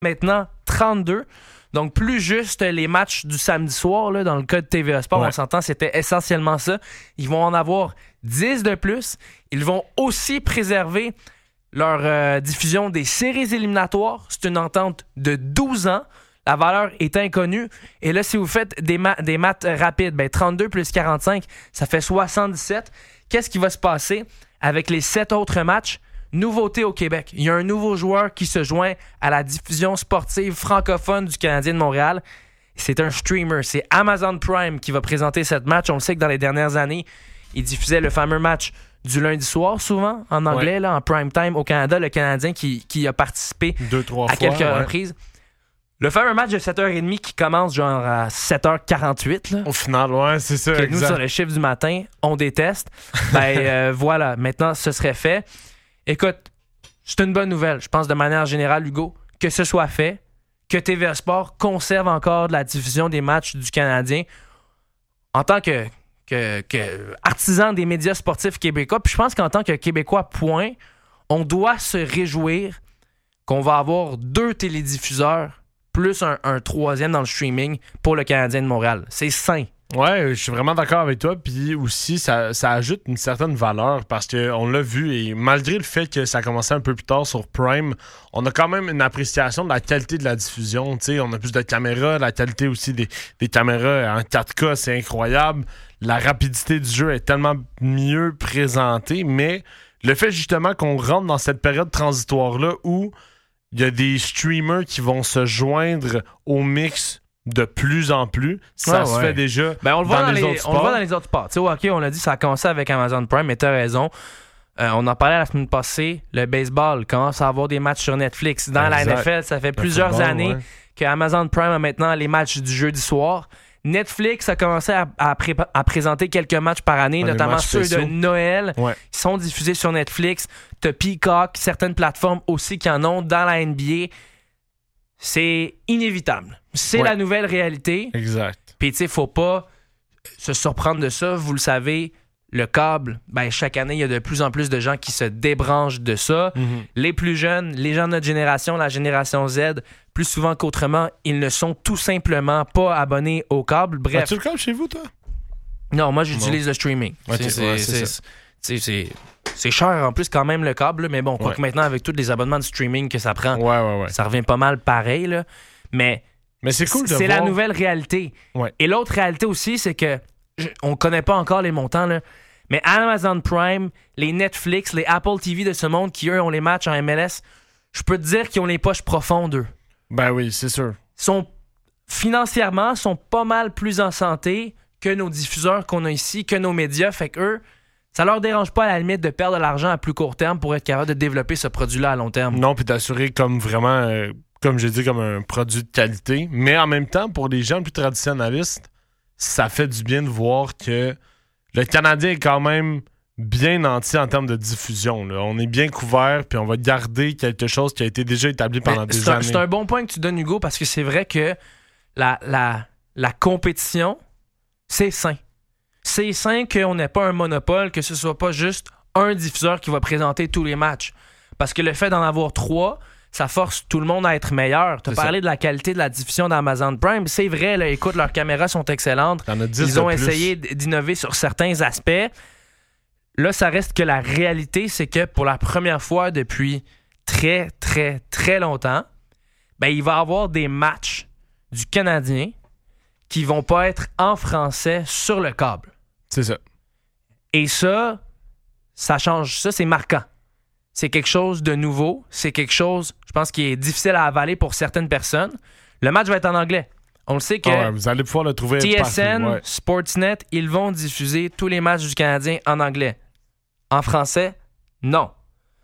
maintenant 32. Donc, plus juste les matchs du samedi soir, là, dans le cas de TVA Sport, on s'entend, c'était essentiellement ça. Ils vont en avoir 10 de plus. Ils vont aussi préserver leur diffusion des séries éliminatoires. C'est une entente de 12 ans. La valeur est inconnue. Et là, si vous faites des maths rapides, 32 plus 45, ça fait 77. Qu'est-ce qui va se passer avec les 7 autres matchs? Nouveauté au Québec. Il y a un nouveau joueur qui se joint à la diffusion sportive francophone du Canadien de Montréal. C'est un streamer. C'est Amazon Prime qui va présenter cette match. On le sait que dans les dernières années, il diffusait le fameux match du lundi soir, souvent, en anglais, là, en prime time au Canada. Le Canadien qui a participé 2-3 à quelques reprises. Le fameux match de 7h30 qui commence genre à 7h48. Là, au final, c'est ça. Que nous, sur le chiffre du matin, on déteste. Voilà, maintenant, ce serait fait. Écoute, c'est une bonne nouvelle, je pense, de manière générale, Hugo, que ce soit fait, que TVA Sport conserve encore de la diffusion des matchs du Canadien en tant que artisan des médias sportifs québécois. Puis je pense qu'en tant que Québécois, on doit se réjouir qu'on va avoir 2 télédiffuseurs plus un troisième dans le streaming pour le Canadien de Montréal. C'est sain. Ouais, je suis vraiment d'accord avec toi. Puis aussi, ça ajoute une certaine valeur parce qu'on l'a vu et malgré le fait que ça a commencé un peu plus tard sur Prime, on a quand même une appréciation de la qualité de la diffusion. T'sais, on a plus de caméras, la qualité aussi des caméras en 4K, c'est incroyable. La rapidité du jeu est tellement mieux présentée, mais le fait justement qu'on rentre dans cette période transitoire-là où il y a des streamers qui vont se joindre au mix de plus en plus, ça se fait déjà on le voit dans les autres sports. On le voit dans les autres sports. Tu sais, OK, on l'a dit, ça a commencé avec Amazon Prime, mais t'as raison. On en parlait la semaine passée, le baseball commence à avoir des matchs sur Netflix. Dans la NFL, ça fait plusieurs années que Amazon Prime a maintenant les matchs du jeudi soir. Netflix a commencé à présenter quelques matchs par année, notamment ceux de Noël, qui sont diffusés sur Netflix. T'as Peacock, certaines plateformes aussi qui en ont dans la NBA. C'est inévitable. C'est la nouvelle réalité. Exact. Puis, tu sais, faut pas se surprendre de ça. Vous le savez, le câble, chaque année, il y a de plus en plus de gens qui se débranchent de ça. Mm-hmm. Les plus jeunes, les gens de notre génération, la génération Z, plus souvent qu'autrement, ils ne sont tout simplement pas abonnés au câble. Bref. As-tu le câble chez vous, toi? Non, moi, j'utilise le streaming. C'est cher en plus quand même le câble, mais bon, quoique maintenant avec tous les abonnements de streaming que ça prend, ça revient pas mal pareil, là. Mais c'est cool de c'est voir. la nouvelle réalité. Ouais. Et l'autre réalité aussi, c'est que on connaît pas encore les montants, là, mais Amazon Prime, les Netflix, les Apple TV de ce monde qui, eux, ont les matchs en MLS, je peux te dire qu'ils ont les poches profondes, eux. Ben oui, c'est sûr. Financièrement, sont pas mal plus en santé que nos diffuseurs qu'on a ici, que nos médias, fait qu'eux, ça leur dérange pas à la limite de perdre de l'argent à plus court terme pour être capable de développer ce produit-là à long terme. Non, puis d'assurer comme vraiment, comme j'ai dit, comme un produit de qualité. Mais en même temps, pour les gens plus traditionnalistes, ça fait du bien de voir que le Canadien est quand même bien nanti en termes de diffusion. Là. On est bien couvert, puis on va garder quelque chose qui a été déjà établi pendant des années. C'est un bon point que tu donnes, Hugo, parce que c'est vrai que la compétition, c'est sain. C'est sain qu'on n'ait pas un monopole, que ce soit pas juste un diffuseur qui va présenter tous les matchs. Parce que le fait d'en avoir 3, ça force tout le monde à être meilleur. Tu as parlé de la qualité de la diffusion d'Amazon Prime. C'est vrai, là, écoute, leurs caméras sont excellentes. Ils ont essayé d'innover sur certains aspects. Là, ça reste que la réalité, c'est que pour la première fois depuis très, très, très longtemps, il va y avoir des matchs du Canadien qui vont pas être en français sur le câble. C'est ça. Et ça change. Ça, c'est marquant. C'est quelque chose de nouveau. C'est quelque chose, je pense, qui est difficile à avaler pour certaines personnes. Le match va être en anglais. On le sait que vous allez pouvoir le trouver TSN, Sportsnet, ils vont diffuser tous les matchs du Canadien en anglais. En français, non.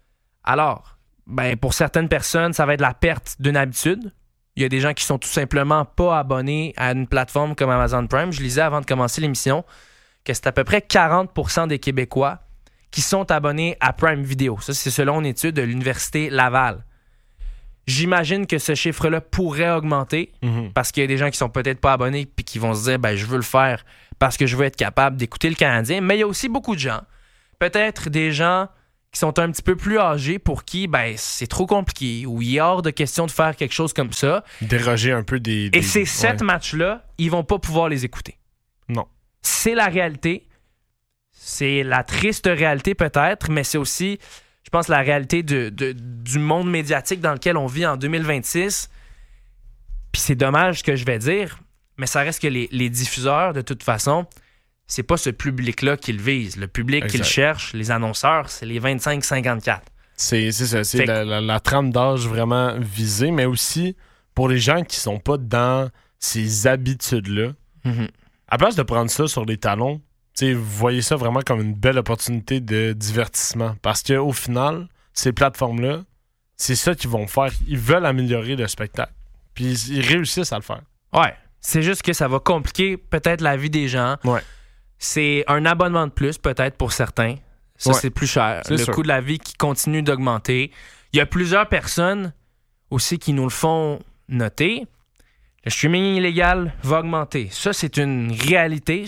Alors, pour certaines personnes, ça va être la perte d'une habitude. Il y a des gens qui sont tout simplement pas abonnés à une plateforme comme Amazon Prime. Je lisais avant de commencer l'émission que c'est à peu près 40% des Québécois qui sont abonnés à Prime Video. Ça, c'est selon une étude de l'Université Laval. J'imagine que ce chiffre-là pourrait augmenter parce qu'il y a des gens qui sont peut-être pas abonnés puis qui vont se dire je veux le faire parce que je veux être capable d'écouter le Canadien. Mais il y a aussi beaucoup de gens, peut-être des gens qui sont un petit peu plus âgés, pour qui c'est trop compliqué, ou il est hors de question de faire quelque chose comme ça. Déroger un peu des... Et ces 7 matchs-là, ils vont pas pouvoir les écouter. Non. C'est la réalité. C'est la triste réalité peut-être, mais c'est aussi, je pense, la réalité du monde médiatique dans lequel on vit en 2026. Puis c'est dommage ce que je vais dire, mais ça reste que les diffuseurs, de toute façon, c'est pas ce public-là qu'ils visent. Le public qu'ils cherchent, les annonceurs, c'est les 25-54. C'est ça, c'est la trame d'âge vraiment visée, mais aussi pour les gens qui sont pas dans ces habitudes-là. Mm-hmm. À place de prendre ça sur les talons, vous voyez ça vraiment comme une belle opportunité de divertissement. Parce qu'au final, ces plateformes-là, c'est ça qu'ils vont faire. Ils veulent améliorer le spectacle. Puis ils réussissent à le faire. Ouais. C'est juste que ça va compliquer peut-être la vie des gens. Ouais. C'est un abonnement de plus, peut-être, pour certains. Ça, c'est plus cher. Le coût de la vie qui continue d'augmenter. Il y a plusieurs personnes aussi qui nous le font noter. Le streaming illégal va augmenter. Ça, c'est une réalité.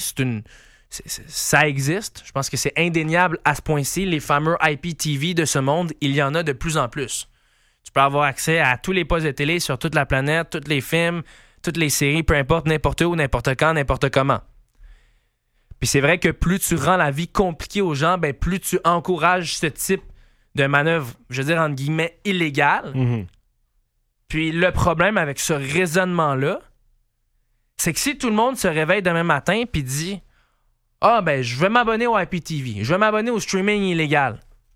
Ça existe. Je pense que c'est indéniable à ce point-ci. Les fameux IPTV de ce monde, il y en a de plus en plus. Tu peux avoir accès à tous les postes de télé sur toute la planète, tous les films, toutes les séries, peu importe, n'importe où, n'importe quand, n'importe comment. Puis c'est vrai que plus tu rends la vie compliquée aux gens, plus tu encourages ce type de manœuvre, je veux dire, entre guillemets, illégale. Mm-hmm. Puis le problème avec ce raisonnement-là, c'est que si tout le monde se réveille demain matin puis dit « je vais m'abonner au IPTV, je vais m'abonner au streaming illégal »,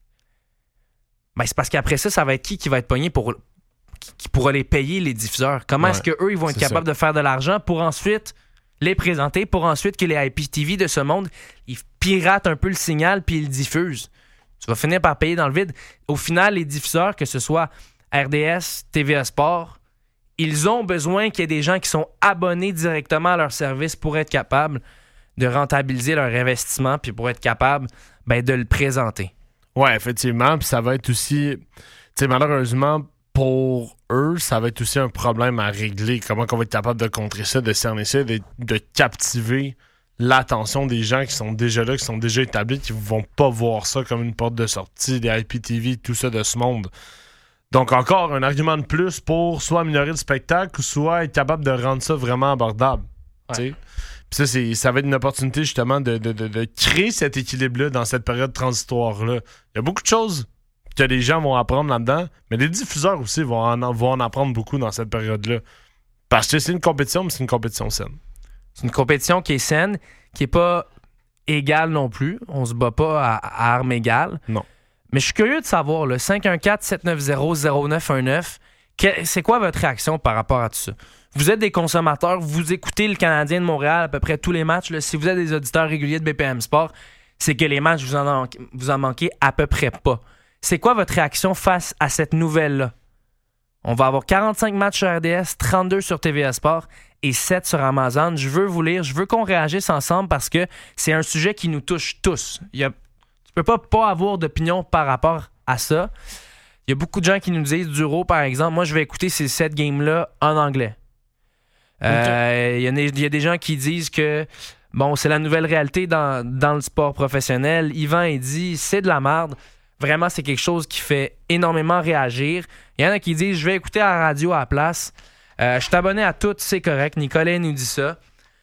c'est parce qu'après ça va être qui va être pogné qui pourra les payer, les diffuseurs? Comment est-ce qu'eux, ils vont être capables de faire de l'argent pour ensuite les présenter, pour ensuite que les IPTV de ce monde, ils piratent un peu le signal puis ils le diffusent? Tu vas finir par payer dans le vide. Au final, les diffuseurs, que ce soit RDS, TVA Sport, ils ont besoin qu'il y ait des gens qui sont abonnés directement à leur service pour être capables de rentabiliser leur investissement puis pour être capables de le présenter. Ouais, effectivement. Puis ça va être aussi, malheureusement, pour eux, ça va être aussi un problème à régler. Comment on va être capable de contrer ça, de cerner ça, de captiver l'attention des gens qui sont déjà là, qui sont déjà établis, qui vont pas voir ça comme une porte de sortie, des IPTV, tout ça de ce monde. Donc, encore un argument de plus pour soit améliorer le spectacle, soit être capable de rendre ça vraiment abordable. Ouais. Puis ça va être une opportunité, justement, de créer cet équilibre-là dans cette période transitoire-là. Il y a beaucoup de choses que les gens vont apprendre là-dedans, mais les diffuseurs aussi vont en apprendre beaucoup dans cette période-là. Parce que c'est une compétition, mais c'est une compétition saine. C'est une compétition qui est saine, qui n'est pas égale non plus. On se bat pas à armes égales. Non. Mais je suis curieux de savoir, le 514-790-0919, c'est quoi votre réaction par rapport à tout ça? Vous êtes des consommateurs, vous écoutez le Canadien de Montréal à peu près tous les matchs. Là. Si vous êtes des auditeurs réguliers de BPM Sport, c'est que les matchs, vous en manquez à peu près pas. C'est quoi votre réaction face à cette nouvelle-là? On va avoir 45 matchs sur RDS, 32 sur TVA Sport et 7 sur Amazon. Je veux vous lire, je veux qu'on réagisse ensemble parce que c'est un sujet qui nous touche tous. Tu peux pas avoir d'opinion par rapport à ça. Il y a beaucoup de gens qui nous disent, Duro, par exemple, moi, je vais écouter ces 7 games-là en anglais. Il y a des gens qui disent que c'est la nouvelle réalité dans le sport professionnel. Yvan, il dit, c'est de la merde. Vraiment, c'est quelque chose qui fait énormément réagir. Il y en a qui disent, je vais écouter à la radio à la place. Je suis abonné à tout, c'est correct. Nicolas nous dit ça.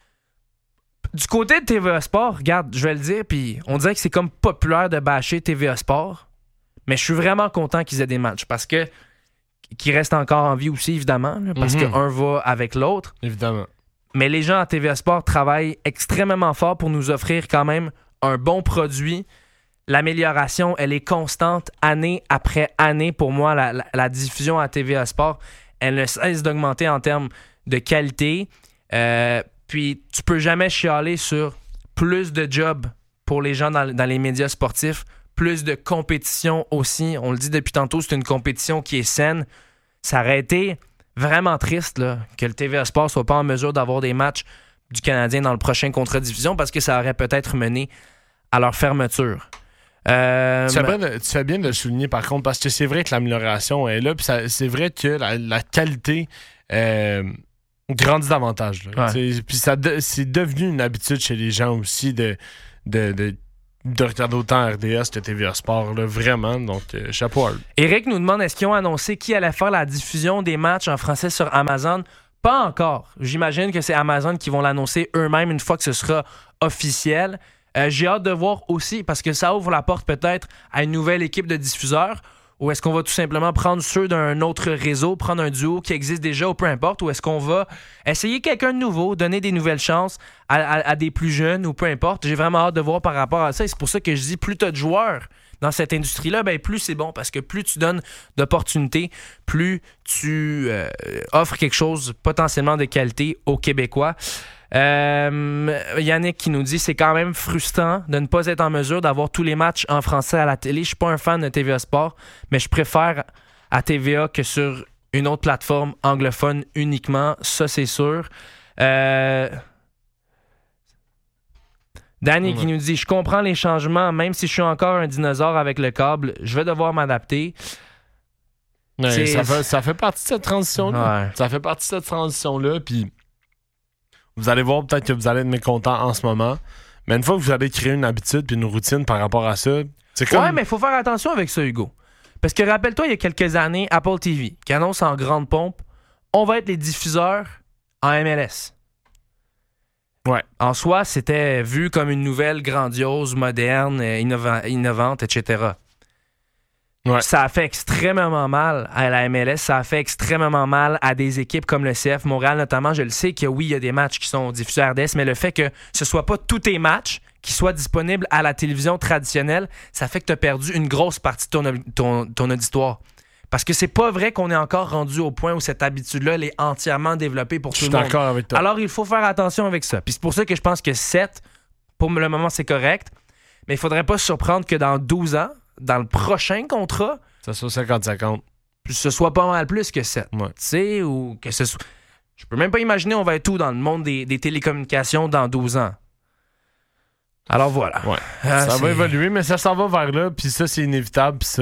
Du côté de TVA Sport, regarde, je vais le dire, puis on dirait que c'est comme populaire de bâcher TVA Sport, mais je suis vraiment content qu'ils aient des matchs parce que qu'ils restent encore en vie aussi, évidemment, là, parce qu'un va avec l'autre. Évidemment. Mais les gens à TVA Sport travaillent extrêmement fort pour nous offrir quand même un bon produit. L'amélioration, elle est constante année après année. Pour moi, la diffusion à TVA Sport, elle ne cesse d'augmenter en termes de qualité. Puis, tu peux jamais chialer sur plus de jobs pour les gens dans les médias sportifs, plus de compétition aussi. On le dit depuis tantôt, c'est une compétition qui est saine. Ça aurait été vraiment triste là, que le TVA Sport soit pas en mesure d'avoir des matchs du Canadien dans le prochain contrat de diffusion parce que ça aurait peut-être mené à leur fermeture. Tu fais bien de le souligner par contre parce que c'est vrai que l'amélioration est là puis c'est vrai que la qualité grandit davantage. Là. Ouais. Puis c'est devenu une habitude chez les gens aussi de de regarder autant RDS que TVA Sport, là, vraiment. Donc, chapeau à eux. Eric nous demande est-ce qu'ils ont annoncé qui allait faire la diffusion des matchs en français sur Amazon? Pas encore. J'imagine que c'est Amazon qui vont l'annoncer eux-mêmes une fois que ce sera officiel. J'ai hâte de voir aussi, parce que ça ouvre la porte peut-être à une nouvelle équipe de diffuseurs, ou est-ce qu'on va tout simplement prendre ceux d'un autre réseau, prendre un duo qui existe déjà ou peu importe, ou est-ce qu'on va essayer quelqu'un de nouveau, donner des nouvelles chances à des plus jeunes ou peu importe. J'ai vraiment hâte de voir par rapport à ça et c'est pour ça que je dis plus tu as de joueurs dans cette industrie-là, ben plus c'est bon parce que plus tu donnes d'opportunités, plus tu offres quelque chose potentiellement de qualité aux Québécois. Yannick qui nous dit c'est quand même frustrant de ne pas être en mesure d'avoir tous les matchs en français à la télé. Je suis pas un fan de TVA Sport, mais je préfère à TVA que sur une autre plateforme anglophone uniquement, ça c'est sûr. Danny qui nous dit je comprends les changements, même si je suis encore un dinosaure avec le câble, je vais devoir m'adapter. Ouais, ça fait partie de cette transition-là. Ouais. Ça fait partie de cette transition-là, puis vous allez voir peut-être que vous allez être mécontent en ce moment, mais une fois que vous allez créer une habitude puis une routine par rapport à ça, c'est comme... Ouais, mais il faut faire attention avec ça, Hugo. Parce que rappelle-toi, il y a quelques années, Apple TV, qui annonce en grande pompe, on va être les diffuseurs en MLS. Ouais. En soi, c'était vu comme une nouvelle grandiose, moderne, innovante, etc. Ouais. Ça a fait extrêmement mal à la MLS, ça a fait extrêmement mal à des équipes comme le CF Montréal notamment. Je le sais que oui, il y a des matchs qui sont diffusés à RDS, mais le fait que ce soit pas tous tes matchs qui soient disponibles à la télévision traditionnelle, ça fait que tu as perdu une grosse partie de ton auditoire. Parce que c'est pas vrai qu'on est encore rendu au point où cette habitude-là elle est entièrement développée pour tout le monde. Je suis d'accord avec toi. Alors, il faut faire attention avec ça. Puis c'est pour ça que je pense que 7, pour le moment, c'est correct. Mais il faudrait pas se surprendre que dans 12 ans, dans le prochain contrat, ça soit 50-50. Ce soit pas mal plus que 7. Ouais. Tu sais, ou que ce soit... Je peux même pas imaginer on va être où dans le monde des télécommunications dans 12 ans. Alors voilà. Ouais. Ça va évoluer, mais ça s'en va vers là, puis ça, c'est inévitable, puis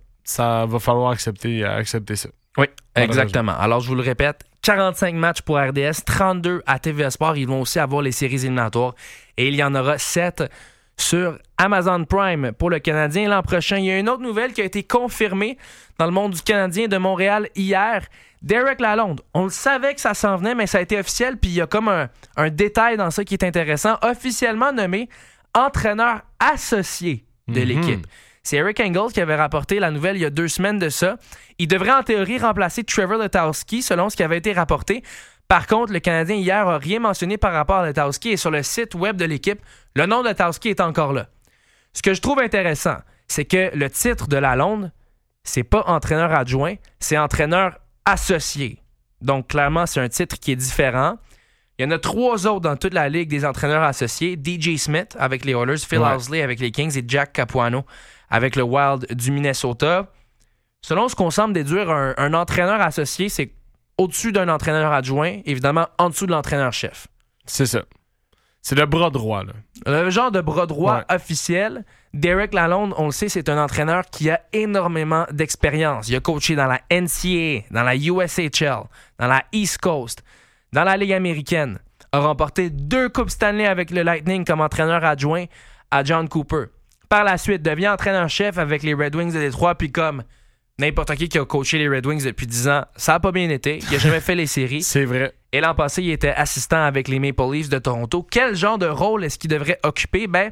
ça va falloir accepter ça. Oui, exactement. Alors, je vous le répète, 45 matchs pour RDS, 32 à TVA Sport. Ils vont aussi avoir les séries éliminatoires. Et il y en aura 7 sur Amazon Prime pour le Canadien l'an prochain. Il y a une autre nouvelle qui a été confirmée dans le monde du Canadien de Montréal hier. Derek Lalonde, on le savait que ça s'en venait, mais ça a été officiel. Puis il y a comme un détail dans ça qui est intéressant. Officiellement nommé entraîneur associé de l'équipe. C'est Eric Engels qui avait rapporté la nouvelle il y a 2 semaines de ça. Il devrait en théorie remplacer Trevor Letowski selon ce qui avait été rapporté. Par contre, le Canadien hier n'a rien mentionné par rapport à Letowski et sur le site web de l'équipe, le nom de Letowski est encore là. Ce que je trouve intéressant, c'est que le titre de Lalonde, c'est pas entraîneur adjoint, c'est entraîneur associé. Donc clairement, c'est un titre qui est différent. Il y en a 3 autres dans toute la ligue des entraîneurs associés. DJ Smith avec les Oilers, Phil Housley avec les Kings et Jack Capuano avec le Wild du Minnesota. Selon ce qu'on semble déduire, un entraîneur associé, c'est au-dessus d'un entraîneur adjoint, évidemment en dessous de l'entraîneur-chef. C'est ça. C'est le bras droit, là. Le genre de bras droit officiel. Derek Lalonde, on le sait, c'est un entraîneur qui a énormément d'expérience. Il a coaché dans la NCAA, dans la USHL, dans la East Coast, dans la Ligue américaine. A remporté 2 Coupes Stanley avec le Lightning comme entraîneur adjoint à John Cooper. Par la suite, devient entraîneur-chef avec les Red Wings de Détroit, puis comme n'importe qui a coaché les Red Wings depuis 10 ans, ça n'a pas bien été. Il n'a jamais fait les séries. C'est vrai. Et l'an passé, il était assistant avec les Maple Leafs de Toronto. Quel genre de rôle est-ce qu'il devrait occuper? Ben,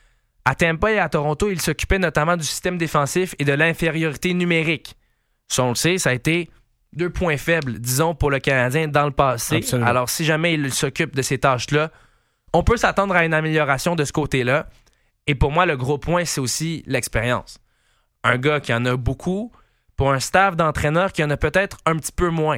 à Tampa et à Toronto, il s'occupait notamment du système défensif et de l'infériorité numérique. Ça, on le sait, ça a été 2 points faibles, disons, pour le Canadien dans le passé. Absolument. Alors, si jamais il s'occupe de ces tâches-là, on peut s'attendre à une amélioration de ce côté-là. Et pour moi, le gros point, c'est aussi l'expérience. Un gars qui en a beaucoup pour un staff d'entraîneurs qui en a peut-être un petit peu moins.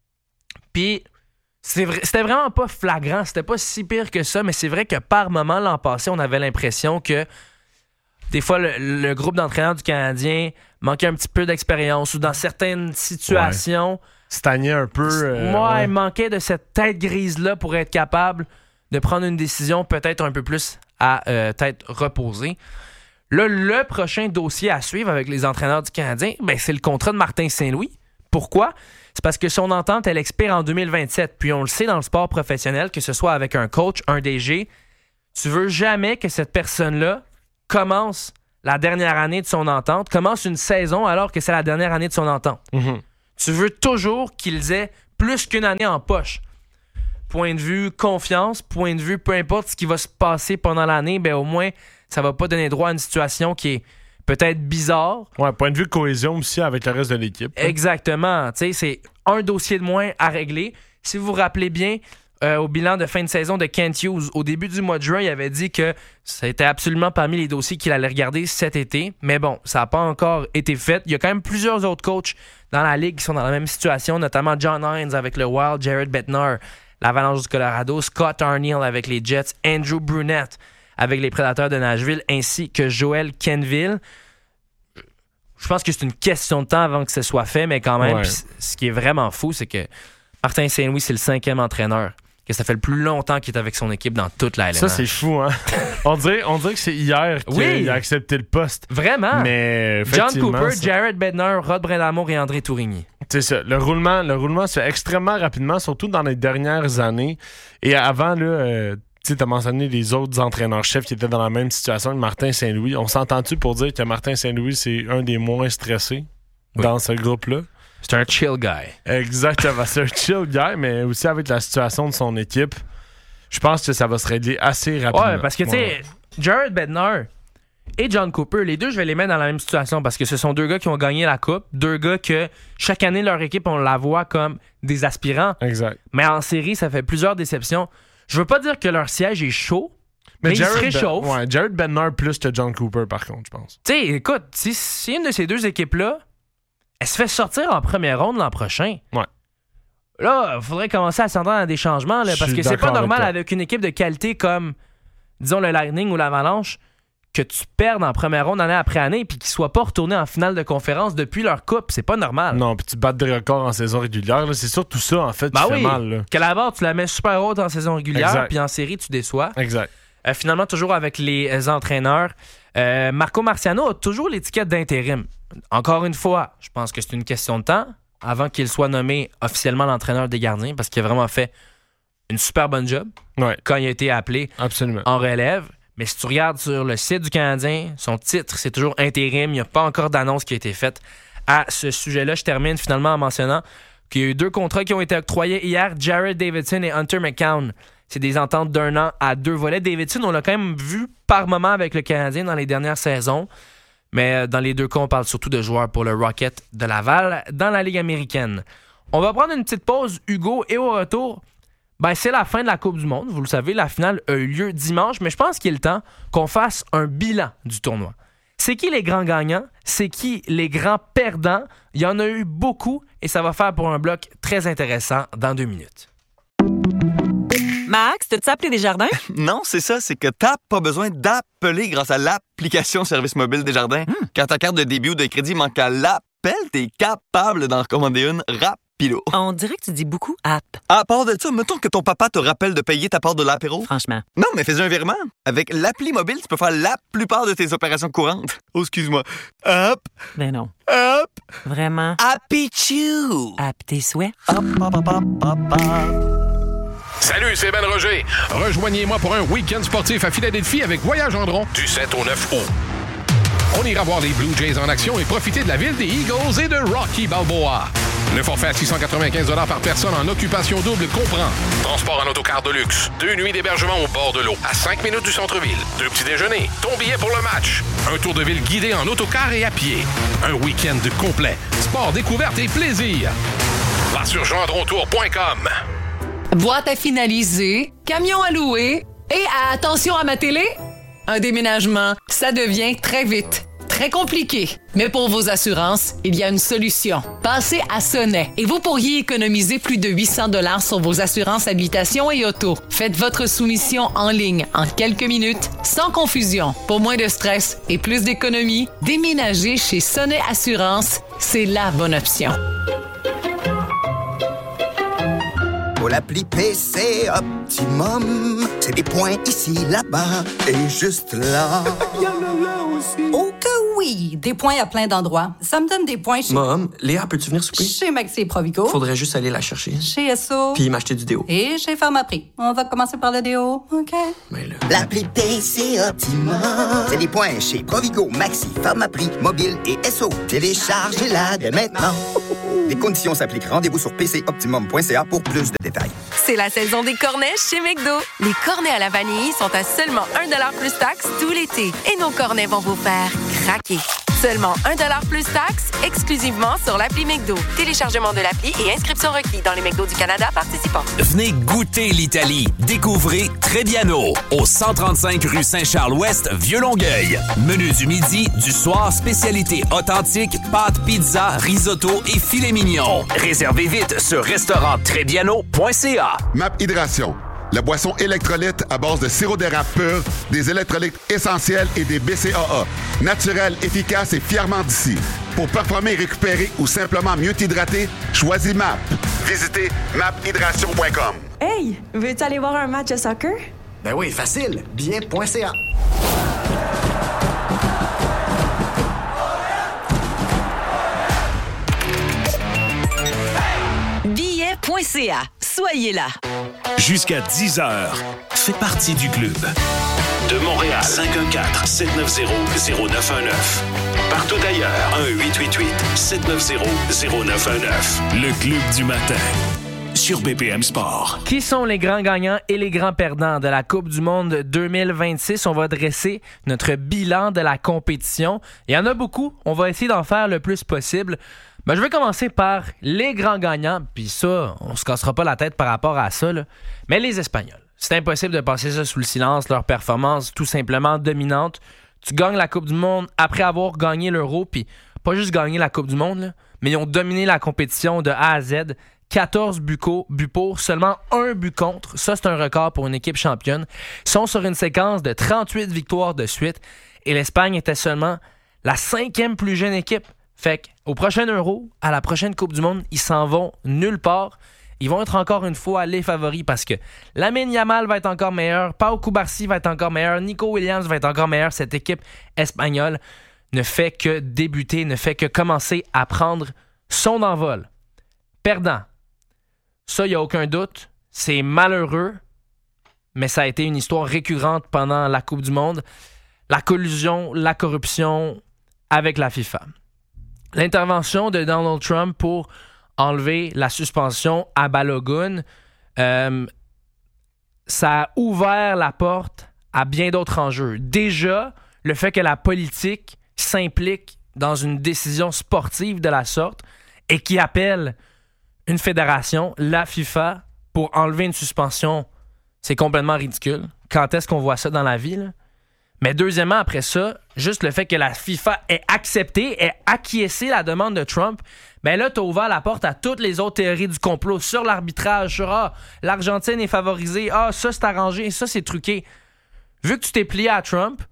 Puis, c'était vraiment pas flagrant, c'était pas si pire que ça, mais c'est vrai que par moment, l'an passé, on avait l'impression que des fois, le groupe d'entraîneurs du Canadien manquait un petit peu d'expérience ou dans certaines situations... Stagnait un peu. Il manquait de cette tête grise-là pour être capable de prendre une décision peut-être un peu plus à tête reposée. Là, le prochain dossier à suivre avec les entraîneurs du Canadien, ben, c'est le contrat de Martin Saint-Louis. Pourquoi? C'est parce que son entente, elle expire en 2027. Puis on le sait dans le sport professionnel, que ce soit avec un coach, un DG, tu veux jamais que cette personne-là commence la dernière année de son entente, commence une saison alors que c'est la dernière année de son entente. Mm-hmm. Tu veux toujours qu'ils aient plus qu'une année en poche. Point de vue confiance, point de vue peu importe ce qui va se passer pendant l'année, ben au moins, ça va pas donner droit à une situation qui est peut-être bizarre. Ouais, point de vue cohésion aussi avec le reste de l'équipe. Exactement. Tu sais, c'est un dossier de moins à régler. Si vous vous rappelez bien, au bilan de fin de saison de Kent Hughes, au début du mois de juin, il avait dit que ça était absolument parmi les dossiers qu'il allait regarder cet été. Mais bon, ça n'a pas encore été fait. Il y a quand même plusieurs autres coachs dans la ligue qui sont dans la même situation, notamment John Hines avec le Wild, Jared Bednar, l'Avalanche du Colorado, Scott Arniel avec les Jets, Andrew Brunette avec les Prédateurs de Nashville, ainsi que Joel Kenville. Je pense que c'est une question de temps avant que ce soit fait, mais quand même, ce qui est vraiment fou, c'est que Martin Saint-Louis, c'est le 5e entraîneur. Que ça fait le plus longtemps qu'il est avec son équipe dans toute la LNH. Ça, c'est fou, hein? on dirait que c'est hier qu'il a accepté le poste. Vraiment? Mais John Cooper, Jared Bednar, Rod Brindamour et André Tourigny. C'est ça. Le roulement se fait extrêmement rapidement, surtout dans les dernières années. Et avant, là, tu as mentionné les autres entraîneurs-chefs qui étaient dans la même situation que Martin Saint-Louis. On s'entend-tu pour dire que Martin Saint-Louis, c'est un des moins stressés dans ce groupe-là? C'est un chill guy. Exactement, c'est un chill guy, mais aussi avec la situation de son équipe, je pense que ça va se régler assez rapidement. Ouais, parce que tu sais, Jared Bednar et John Cooper, les deux, je vais les mettre dans la même situation parce que ce sont deux gars qui ont gagné la Coupe, deux gars que chaque année, leur équipe, on la voit comme des aspirants. Exact. Mais en série, ça fait plusieurs déceptions. Je veux pas dire que leur siège est chaud, mais ils se réchauffent. Ouais, Jared Bednar plus que John Cooper, par contre, je pense. Tu sais, écoute, si une de ces deux équipes-là, elle se fait sortir en première ronde l'an prochain. Ouais. Là, il faudrait commencer à s'entendre à des changements, là, parce que c'est pas normal avec une équipe de qualité comme, disons, le Lightning ou l'Avalanche, que tu perdes en première ronde année après année puis qu'ils soient pas retournés en finale de conférence depuis leur coupe. C'est pas normal. Non, puis tu battes des records en saison régulière. Là. C'est surtout ça, en fait, qui fait mal. Là. Que la barre, tu la mets super haute en saison régulière puis en série, tu déçois. Exact. Finalement, toujours avec les entraîneurs. Marco Marciano a toujours l'étiquette d'intérim. Encore une fois, je pense que c'est une question de temps avant qu'il soit nommé officiellement l'entraîneur des gardiens parce qu'il a vraiment fait une super bonne job quand il a été appelé en relève. Mais si tu regardes sur le site du Canadien, son titre, c'est toujours intérim. Il n'y a pas encore d'annonce qui a été faite à ce sujet-là. Je termine finalement en mentionnant qu'il y a eu 2 contrats qui ont été octroyés hier, Jared Davidson et Hunter McCown. C'est des ententes d'1 an à 2 volets. Davidson, on l'a quand même vu par moment avec le Canadien dans les dernières saisons. Mais dans les 2 cas, on parle surtout de joueurs pour le Rocket de Laval dans la Ligue américaine. On va prendre une petite pause, Hugo, et au retour, c'est la fin de la Coupe du Monde. Vous le savez, la finale a eu lieu dimanche, mais je pense qu'il est le temps qu'on fasse un bilan du tournoi. C'est qui les grands gagnants? C'est qui les grands perdants? Il y en a eu beaucoup et ça va faire pour un bloc très intéressant dans 2 minutes. Max, t'as-tu appelé Desjardins? Non, c'est ça, c'est que t'as pas besoin d'appeler grâce à l'application Service Mobile Desjardins. Quand ta carte de débit ou de crédit manque à l'appel, t'es capable d'en recommander une rapido. On dirait que tu dis beaucoup « app ». À part de ça, mettons que ton papa te rappelle de payer ta part de l'apéro. Franchement. Non, mais fais un virement. Avec l'appli mobile, tu peux faire la plupart de tes opérations courantes. Oh, excuse-moi. Hop. Ben non. Hop. Vraiment. Happy-choo. App tes souhaits. Hop, hop, hop, hop, hop, hop. Salut, c'est Ben Roger. Rejoignez-moi pour un week-end sportif à Philadelphie avec Voyage Gendron du 7 au 9 août. On ira voir les Blue Jays en action et profiter de la ville des Eagles et de Rocky Balboa. Le forfait à 695 $ par personne en occupation double comprend transport en autocar de luxe, 2 nuits d'hébergement au bord de l'eau, à 5 minutes du centre-ville, 2 petits déjeuners, ton billet pour le match, un tour de ville guidé en autocar et à pied, un week-end complet, sport, découverte et plaisir. Va sur gendrontour.com. Boîte à finaliser, camion à louer et attention à ma télé, un déménagement, ça devient très vite, très compliqué. Mais pour vos assurances, il y a une solution. Passez à Sonnet et vous pourriez économiser plus de 800 $ sur vos assurances habitation et auto. Faites votre soumission en ligne en quelques minutes, sans confusion. Pour moins de stress et plus d'économie, déménager chez Sonnet Assurance, c'est la bonne option. Pour l'appli PC Optimum, c'est des points ici, là-bas et juste là. Au cas où oui, des points à plein d'endroits. Ça me donne des points chez... Mom, Léa, peux-tu venir souper? Chez Maxi et Provigo. Faudrait juste aller la chercher. Chez Esso. Puis m'acheter du déo. Et chez Pharmaprix. On va commencer par le déo, OK? Mais là... L'appli PC Optimum. C'est des points chez Provigo, Maxi, Pharmaprix, Mobile et SO. Téléchargez-la dès maintenant. Les conditions s'appliquent. Rendez-vous sur pcoptimum.ca pour plus de détails. C'est la saison des cornets chez McDo. Les cornets à la vanille sont à seulement 1$ plus taxe tout l'été. Et nos cornets vont vous faire craquer. Seulement 1$ plus taxe, exclusivement sur l'appli McDo. Téléchargement de l'appli et inscription requis dans les McDo du Canada participants. Venez goûter l'Italie. Découvrez Trebbiano, au 135 rue Saint-Charles-Ouest, Vieux-Longueuil. Menu du midi, du soir, spécialité authentique, pâtes, pizza, risotto et filet mignon. Réservez vite sur restauranttrebbiano.ca. MAP Hydration. La boisson électrolyte à base de sirop d'érable pur, des électrolytes essentiels et des BCAA. Naturel, efficace et fièrement d'ici. Pour performer, récupérer ou simplement mieux t'hydrater, choisis MAP. Visitez maphydration.com. Hey, veux-tu aller voir un match de soccer? Ben oui, facile. Bien.ca. Billet.ca. Soyez là. Jusqu'à 10h, fais partie du club. De Montréal, 514-790-0919. Partout ailleurs, 1-888-790-0919. Le club du matin. Sur BPM Sport. Qui sont les grands gagnants et les grands perdants de la Coupe du Monde 2026? On va dresser notre bilan de la compétition. Il y en a beaucoup. On va essayer d'en faire le plus possible. Je vais commencer par les grands gagnants. Puis ça, on se cassera pas la tête par rapport à ça, là. Mais les Espagnols. C'est impossible de passer ça sous le silence. Leur performance tout simplement dominante. Tu gagnes la Coupe du Monde après avoir gagné l'Euro. Puis pas juste gagné la Coupe du Monde, là, mais ils ont dominé la compétition de A à Z. 14 buts pour, seulement 1 but contre. Ça, c'est un record pour une équipe championne. Ils sont sur une séquence de 38 victoires de suite. Et l'Espagne était seulement la 5e plus jeune équipe. Fait qu'au prochain Euro, à la prochaine Coupe du Monde, ils s'en vont nulle part. Ils vont être encore une fois les favoris parce que Lamine Yamal va être encore meilleur, Pau Cubarsí va être encore meilleur, Nico Williams va être encore meilleur. Cette équipe espagnole ne fait que débuter, ne fait que commencer à prendre son envol. Perdant. Ça, il n'y a aucun doute. C'est malheureux, mais ça a été une histoire récurrente pendant la Coupe du Monde. La collusion, la corruption avec la FIFA. L'intervention de Donald Trump pour enlever la suspension à Balogun, ça a ouvert la porte à bien d'autres enjeux. Déjà, le fait que la politique s'implique dans une décision sportive de la sorte et qui appelle une fédération, la FIFA, pour enlever une suspension, c'est complètement ridicule. Quand est-ce qu'on voit ça dans la vie, là? Mais deuxièmement, après ça, juste le fait que la FIFA ait accepté, ait acquiescé la demande de Trump, ben là, t'as ouvert la porte à toutes les autres théories du complot sur l'arbitrage, sur l'Argentine est favorisée, ça c'est arrangé, ça c'est truqué. Vu que tu t'es plié à Trump,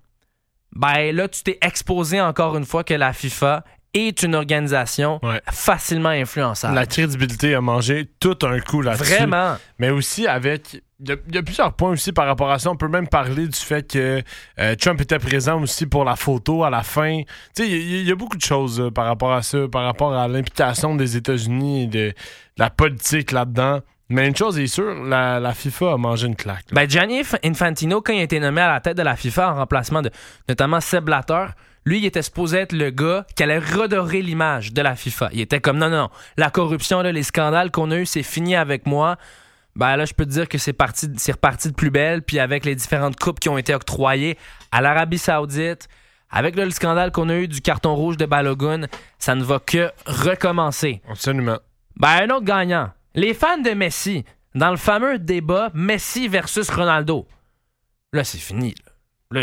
ben là, tu t'es exposé encore une fois que la FIFA est une organisation facilement influençable. La crédibilité a mangé tout un coup là-dessus. Vraiment. Mais aussi avec... Il y a plusieurs points aussi par rapport à ça. On peut même parler du fait que Trump était présent aussi pour la photo à la fin. Tu sais, il y a beaucoup de choses par rapport à ça, par rapport à l'implication des États-Unis et de la politique là-dedans. Mais une chose est sûre, la FIFA a mangé une claque. Gianni Infantino, quand il a été nommé à la tête de la FIFA en remplacement de notamment Sepp Blatter, lui, il était supposé être le gars qui allait redorer l'image de la FIFA. Il était comme, non, la corruption, là, les scandales qu'on a eus, c'est fini avec moi. Ben là, je peux te dire que c'est reparti de plus belle, puis avec les différentes coupes qui ont été octroyées à l'Arabie Saoudite, avec le scandale qu'on a eu du carton rouge de Balogun, ça ne va que recommencer. Absolument. Un autre gagnant. Les fans de Messi, dans le fameux débat Messi versus Ronaldo. Là, c'est fini. Là,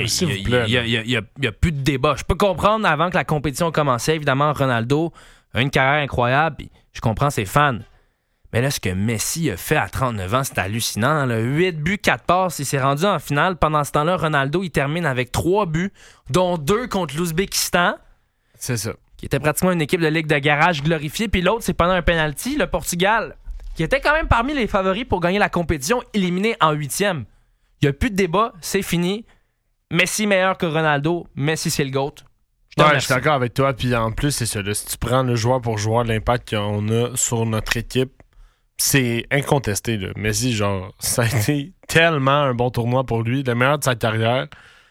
il y a plus de débat. Je peux comprendre, avant que la compétition commençait, évidemment, Ronaldo a une carrière incroyable, puis je comprends ses fans. Mais là, ce que Messi a fait à 39 ans, c'est hallucinant. Là. 8 buts, 4 passes, il s'est rendu en finale. Pendant ce temps-là, Ronaldo, il termine avec 3 buts, dont 2 contre l'Ouzbékistan. C'est ça. Qui était pratiquement une équipe de ligue de garage glorifiée. Puis l'autre, c'est pendant un penalty, le Portugal, qui était quand même parmi les favoris pour gagner la compétition, éliminé en 8e. Il n'y a plus de débat, c'est fini. Messi meilleur que Ronaldo. Messi, c'est le GOAT. Ouais, je suis d'accord avec toi. Puis en plus, c'est ça. Là, si tu prends le joueur pour joueur, l'impact qu'on a sur notre équipe, c'est incontesté. Là. Messi, genre, ça a été tellement un bon tournoi pour lui, le meilleur de sa carrière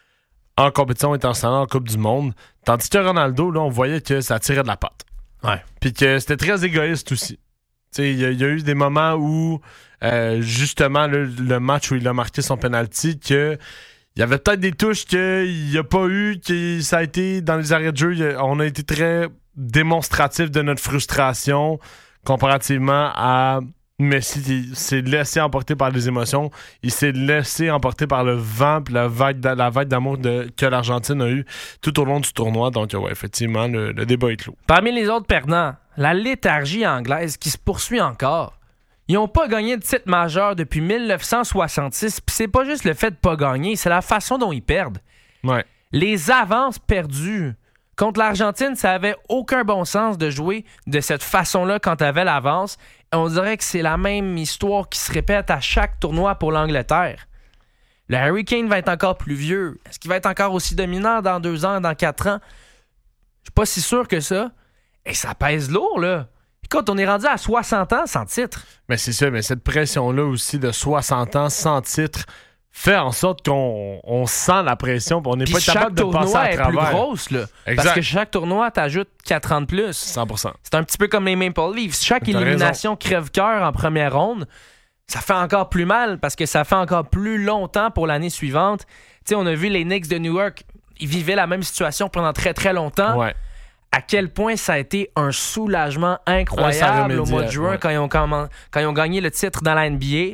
en compétition internationale, en Coupe du Monde. Tandis que Ronaldo, là, on voyait que ça tirait de la patte. Ouais. Puis que c'était très égoïste aussi. Il y a eu des moments où, justement, le match où il a marqué son penalty, que il y avait peut-être des touches qu'il n'y a pas eu, que ça a été dans les arrêts de jeu. On a été très démonstratif de notre frustration comparativement à Messi. Il s'est laissé emporter par les émotions. Il s'est laissé emporter par le vent et la vague d'amour que l'Argentine a eu tout au long du tournoi. Donc, ouais, effectivement, le débat est clos. Parmi les autres perdants, la léthargie anglaise qui se poursuit encore. Ils n'ont pas gagné de titre majeur depuis 1966, puis c'est pas juste le fait de pas gagner, c'est la façon dont ils perdent. Ouais. Les avances perdues. Contre l'Argentine, ça avait aucun bon sens de jouer de cette façon-là quand t'avais l'avance. Et on dirait que c'est la même histoire qui se répète à chaque tournoi pour l'Angleterre. Le Harry Kane va être encore plus vieux. Est-ce qu'il va être encore aussi dominant dans 2 ans, dans 4 ans? Je suis pas si sûr que ça. Et ça pèse lourd, là. Écoute, on est rendu à 60 ans sans titre. Mais c'est ça, mais cette pression-là aussi de 60 ans sans titre fait en sorte qu'on sent la pression, on n'est pas capable de passer à travers. Chaque tournoi est plus grosse, là. Exact. Parce que chaque tournoi t'ajoute 4 ans de plus. 100%. C'est un petit peu comme les Maple Leafs. Chaque élimination crève-cœur en première ronde, ça fait encore plus mal parce que ça fait encore plus longtemps pour l'année suivante. Tu sais, on a vu les Knicks de New York, ils vivaient la même situation pendant très très longtemps. Ouais. À quel point ça a été un soulagement incroyable au mois de juin quand ils ont gagné le titre dans la NBA.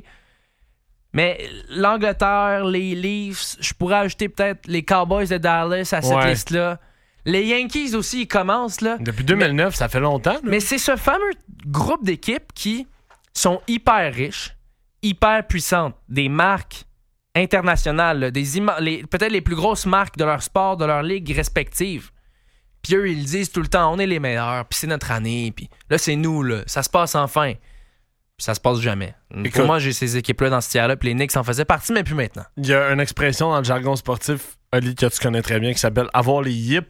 Mais l'Angleterre, les Leafs, je pourrais ajouter peut-être les Cowboys de Dallas à cette liste-là. Les Yankees aussi, ils commencent. Là. Depuis 2009, ça fait longtemps. Là. Mais c'est ce fameux groupe d'équipes qui sont hyper riches, hyper puissantes, des marques internationales, là, peut-être les plus grosses marques de leur sport, de leur ligue respective. Puis eux, ils disent tout le temps, on est les meilleurs, puis c'est notre année, puis là, c'est nous, là, ça se passe enfin. Puis ça se passe jamais. Pour moi, j'ai ces équipes-là dans ce tiers-là, puis les Knicks en faisaient partie, mais plus maintenant. Il y a une expression dans le jargon sportif, Oli, que tu connais très bien, qui s'appelle « avoir les yips ».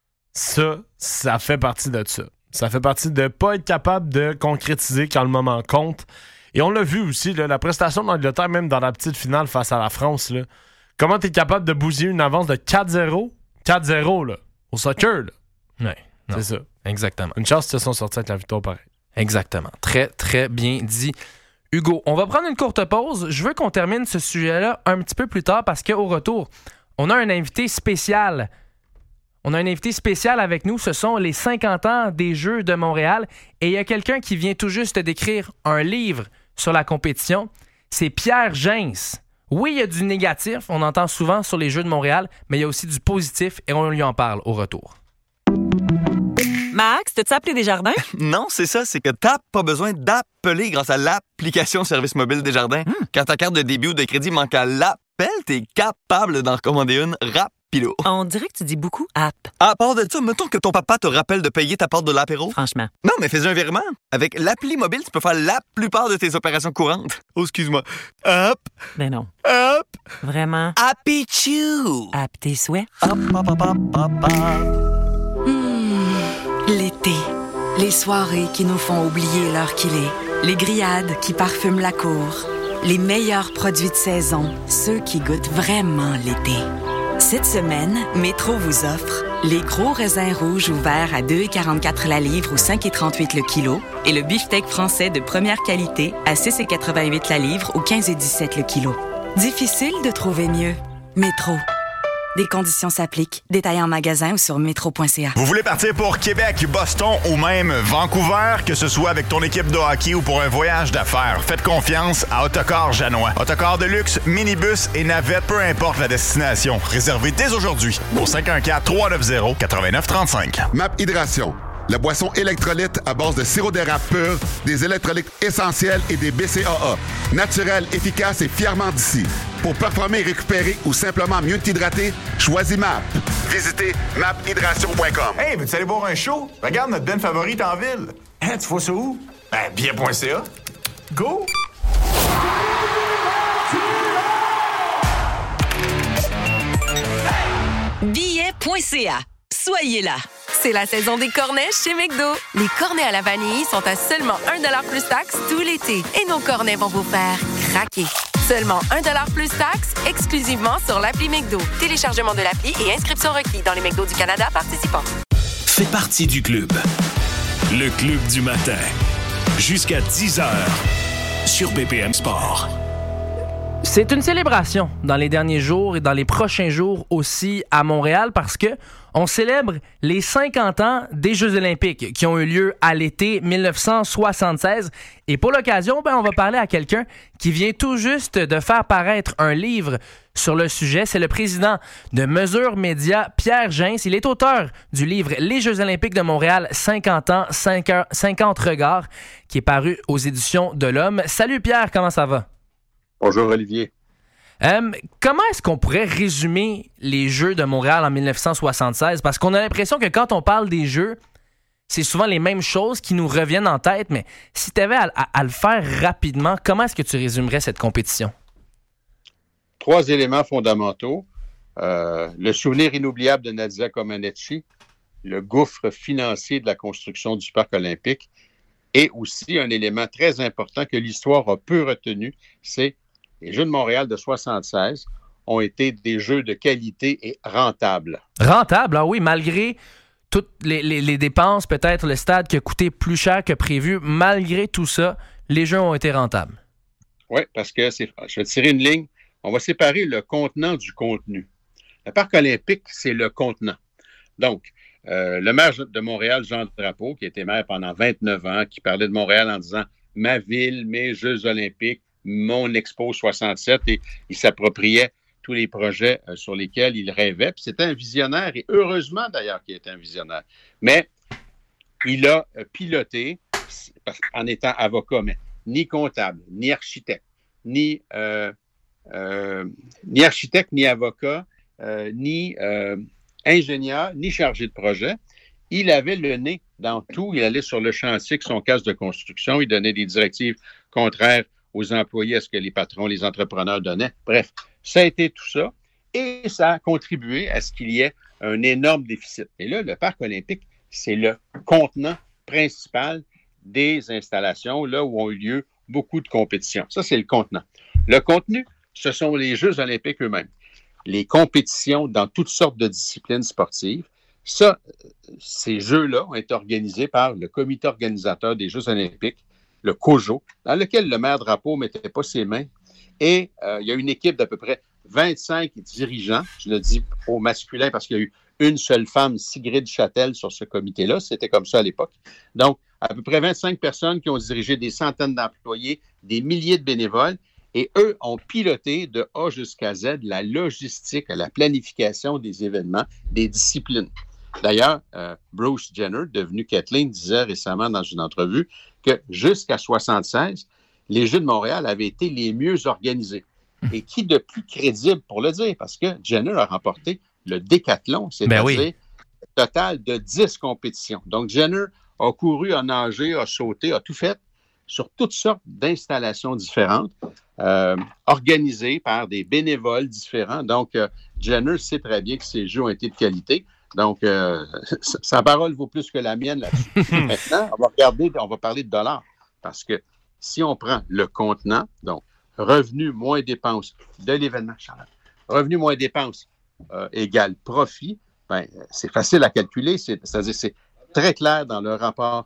Ça fait partie de ça. Ça fait partie de ne pas être capable de concrétiser quand le moment compte. Et on l'a vu aussi, là, la prestation de l'Angleterre, même dans la petite finale face à la France, là, comment tu es capable de bousiller une avance de 4-0? 4-0, là. Au soccer, là. Ouais, c'est ça. Exactement. Une chance qu'ils se sont sortis avec la victoire pareil. Exactement. Très, très bien dit. Hugo, on va prendre une courte pause. Je veux qu'on termine ce sujet-là un petit peu plus tard parce qu'au retour, on a un invité spécial. On a un invité spécial avec nous. Ce sont les 50 ans des Jeux de Montréal. Et il y a quelqu'un qui vient tout juste d'écrire un livre sur la compétition. C'est Pierre Gens. Oui, il y a du négatif, on entend souvent sur les Jeux de Montréal, mais il y a aussi du positif et on lui en parle au retour. Max, t'as-tu appelé Desjardins? Non, c'est ça, c'est que t'as pas besoin d'appeler grâce à l'application Service Mobile Desjardins. Quand ta carte de débit ou de crédit manque à l'appel, t'es capable d'en recommander une rapido. On dirait que tu dis beaucoup « app ». À part de ça, mettons que ton papa te rappelle de payer ta part de l'apéro. Franchement. Non, mais fais un virement. Avec l'appli mobile, tu peux faire la plupart de tes opérations courantes. Oh, excuse-moi. Hop. Ben non. Hop. Vraiment. Happy Chew. App tes souhaits. Hop, hop, hop, hop, hop, hop. L'été. Les soirées qui nous font oublier l'heure qu'il est. Les grillades qui parfument la cour. Les meilleurs produits de saison. Ceux qui goûtent vraiment l'été. Cette semaine, Métro vous offre les gros raisins rouges ou verts à 2,44 la livre ou 5,38 le kilo et le beefsteak français de première qualité à 6,88 la livre ou 15,17 le kilo. Difficile de trouver mieux. Métro. Des conditions s'appliquent. Détails en magasin ou sur métro.ca. Vous voulez partir pour Québec, Boston ou même Vancouver, que ce soit avec ton équipe de hockey ou pour un voyage d'affaires, faites confiance à Autocar Janois. Autocar de luxe, minibus et navette, peu importe la destination. Réservez dès aujourd'hui au 514-390-8935. MAP Hydration. La boisson électrolyte à base de sirop d'érable pur, des électrolytes essentiels et des BCAA. Naturel, efficace et fièrement d'ici. Pour performer, récupérer ou simplement mieux t'hydrater, choisis MAP. Visitez maphydration.com. Hey, veux-tu aller voir un show? Regarde notre band favorite en ville. Hein, tu vois ça où? Ben, billet.ca. Go! Billet.ca. soyez là. C'est la saison des cornets chez McDo. Les cornets à la vanille sont à seulement 1$ plus taxes tout l'été. Et nos cornets vont vous faire craquer. Seulement 1$ plus taxes, exclusivement sur l'appli McDo. Téléchargement de l'appli et inscription requis dans les McDo du Canada participants. Fais partie du club. Le club du matin. Jusqu'à 10h sur BPM Sport. C'est une célébration dans les derniers jours et dans les prochains jours aussi à Montréal parce que on célèbre les 50 ans des Jeux olympiques qui ont eu lieu à l'été 1976. Et pour l'occasion, on va parler à quelqu'un qui vient tout juste de faire paraître un livre sur le sujet. C'est le président de Mesure Média, Pierre Gens. Il est auteur du livre Les Jeux olympiques de Montréal, 50 ans, 50 regards, qui est paru aux éditions de l'Homme. Salut Pierre, comment ça va? Bonjour Olivier. Comment est-ce qu'on pourrait résumer les Jeux de Montréal en 1976? Parce qu'on a l'impression que quand on parle des Jeux, c'est souvent les mêmes choses qui nous reviennent en tête, mais si tu avais à le faire rapidement, comment est-ce que tu résumerais cette compétition? 3 éléments fondamentaux. Le souvenir inoubliable de Nadia Comaneci, le gouffre financier de la construction du Parc olympique, et aussi un élément très important que l'histoire a peu retenu, c'est les Jeux de Montréal de 1976 ont été des Jeux de qualité et rentables. Rentables, ah oui, malgré toutes les dépenses, peut-être le stade qui a coûté plus cher que prévu, malgré tout ça, les Jeux ont été rentables. Oui, parce que je vais tirer une ligne. On va séparer le contenant du contenu. Le Parc olympique, c'est le contenant. Donc, le maire de Montréal, Jean Drapeau, qui était maire pendant 29 ans, qui parlait de Montréal en disant « ma ville, mes Jeux olympiques, mon Expo 67 », et il s'appropriait tous les projets sur lesquels il rêvait. Puis c'était un visionnaire, et heureusement d'ailleurs qu'il était un visionnaire. Mais il a piloté, en étant avocat, mais ni comptable, ni architecte, ni architecte, ni avocat, ni ingénieur, ni chargé de projet. Il avait le nez dans tout. Il allait sur le chantier avec son casque de construction. Il donnait des directives contraires aux employés à ce que les patrons, les entrepreneurs donnaient. Bref, ça a été tout ça. Et ça a contribué à ce qu'il y ait un énorme déficit. Et là, le Parc olympique, c'est le contenant principal des installations, là où ont eu lieu beaucoup de compétitions. Ça, c'est le contenant. Le contenu, ce sont les Jeux olympiques eux-mêmes. Les compétitions dans toutes sortes de disciplines sportives. Ça, ces Jeux-là ont été organisés par le comité organisateur des Jeux olympiques, le COJO, dans lequel le maire Drapeau ne mettait pas ses mains. Et il y a une équipe d'à peu près 25 dirigeants, je le dis au masculin parce qu'il y a eu une seule femme, Sigrid Châtel, sur ce comité-là. C'était comme ça à l'époque. Donc, à peu près 25 personnes qui ont dirigé des centaines d'employés, des milliers de bénévoles. Et eux ont piloté de A jusqu'à Z la logistique, la planification des événements, des disciplines. D'ailleurs, Bruce Jenner, devenu Kathleen, disait récemment dans une entrevue que jusqu'à 1976, les Jeux de Montréal avaient été les mieux organisés. Et qui de plus crédible pour le dire? Parce que Jenner a remporté le décathlon, c'est-à-dire un total de 10 compétitions. Donc, Jenner a couru, a nagé, a sauté, a tout fait sur toutes sortes d'installations différentes, organisées par des bénévoles différents. Donc, Jenner sait très bien que ces Jeux ont été de qualité. Donc, sa parole vaut plus que la mienne là-dessus. Maintenant, on va parler de dollars. Parce que si on prend le contenant, donc revenus moins dépenses de l'événement, revenus moins dépenses égale profit, ben, c'est facile à calculer. C'est-à-dire c'est très clair dans le rapport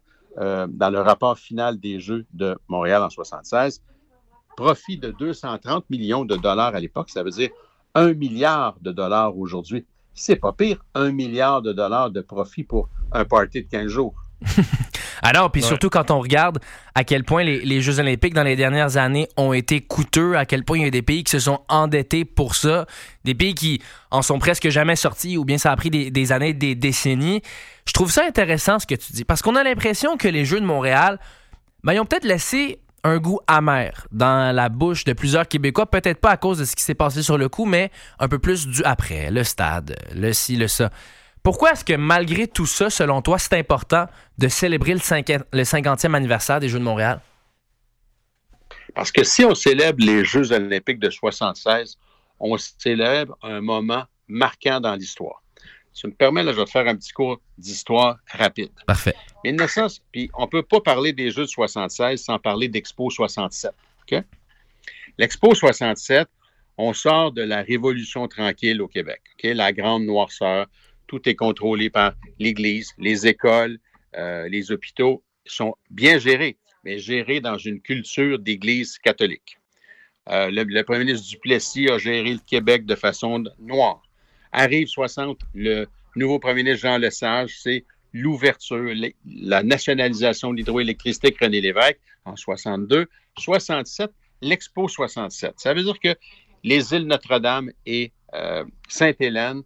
final des Jeux de Montréal en 1976. Profit de 230 millions de dollars à l'époque, ça veut dire 1 milliard de dollars aujourd'hui. C'est pas pire, 1 milliard de dollars de profit pour un party de 15 jours. Alors, puis surtout quand on regarde à quel point les Jeux olympiques dans les dernières années ont été coûteux, à quel point il y a des pays qui se sont endettés pour ça, des pays qui en sont presque jamais sortis ou bien ça a pris des années, des décennies. Je trouve ça intéressant ce que tu dis parce qu'on a l'impression que les Jeux de Montréal, ils ont peut-être laissé un goût amer dans la bouche de plusieurs Québécois, peut-être pas à cause de ce qui s'est passé sur le coup, mais un peu plus du après, le stade, le ci, le ça. Pourquoi est-ce que malgré tout ça, selon toi, c'est important de célébrer le 50e anniversaire des Jeux de Montréal? Parce que si on célèbre les Jeux olympiques de 1976, on célèbre un moment marquant dans l'histoire. Tu me permets, là, je vais te faire un petit cours d'histoire rapide. Parfait. 1900, puis on ne peut pas parler des Jeux de 76 sans parler d'Expo 67. OK? L'Expo 67, on sort de la Révolution tranquille au Québec. OK? La grande noirceur, tout est contrôlé par l'Église, les écoles, les hôpitaux sont bien gérés, mais gérés dans une culture d'Église catholique. Le premier ministre Duplessis a géré le Québec de façon noire. Arrive 60, le nouveau premier ministre Jean Lesage, c'est l'ouverture, la nationalisation de l'hydroélectricité avec René Lévesque en 62. 67, l'Expo 67. Ça veut dire que les îles Notre-Dame et Sainte-Hélène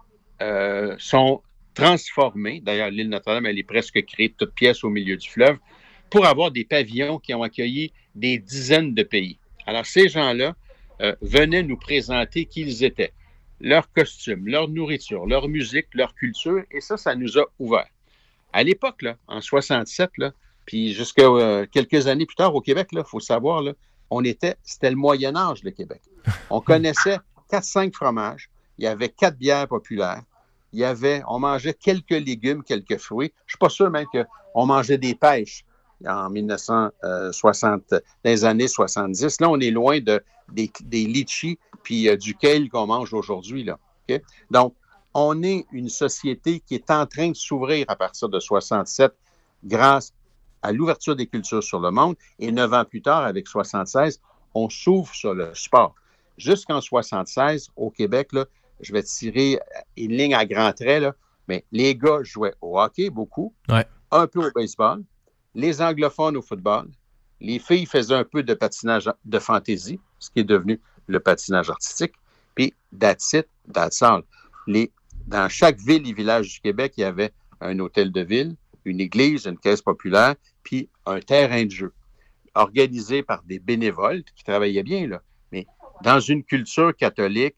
sont transformées. D'ailleurs, l'île Notre-Dame, elle est presque créée de toutes pièces au milieu du fleuve pour avoir des pavillons qui ont accueilli des dizaines de pays. Alors, ces gens-là venaient nous présenter qui ils étaient, leurs costumes, leur nourriture, leur musique, leur culture, et ça nous a ouvert. À l'époque, là, en 67, là, puis jusqu'à quelques années plus tard au Québec, il faut savoir, là, c'était le Moyen-Âge, le Québec. On connaissait 4-5 fromages, il y avait 4 bières populaires, on mangeait quelques légumes, quelques fruits. Je ne suis pas sûr même qu'on mangeait des pêches en 1960, dans les années 70. Là, on est loin des litchis puis du kale qu'on mange aujourd'hui, là. Okay? Donc, on est une société qui est en train de s'ouvrir à partir de 67 grâce à l'ouverture des cultures sur le monde. Et 9 ans plus tard, avec 76, on s'ouvre sur le sport. Jusqu'en 76, au Québec, là, je vais tirer une ligne à grands traits, là, mais les gars jouaient au hockey beaucoup, un peu au baseball, les anglophones au football, les filles faisaient un peu de patinage de fantaisie, ce qui est devenu le patinage artistique, puis that's it, that's all. Dans chaque ville et village du Québec, il y avait un hôtel de ville, une église, une caisse populaire, puis un terrain de jeu, organisé par des bénévoles qui travaillaient bien, là. Mais dans une culture catholique,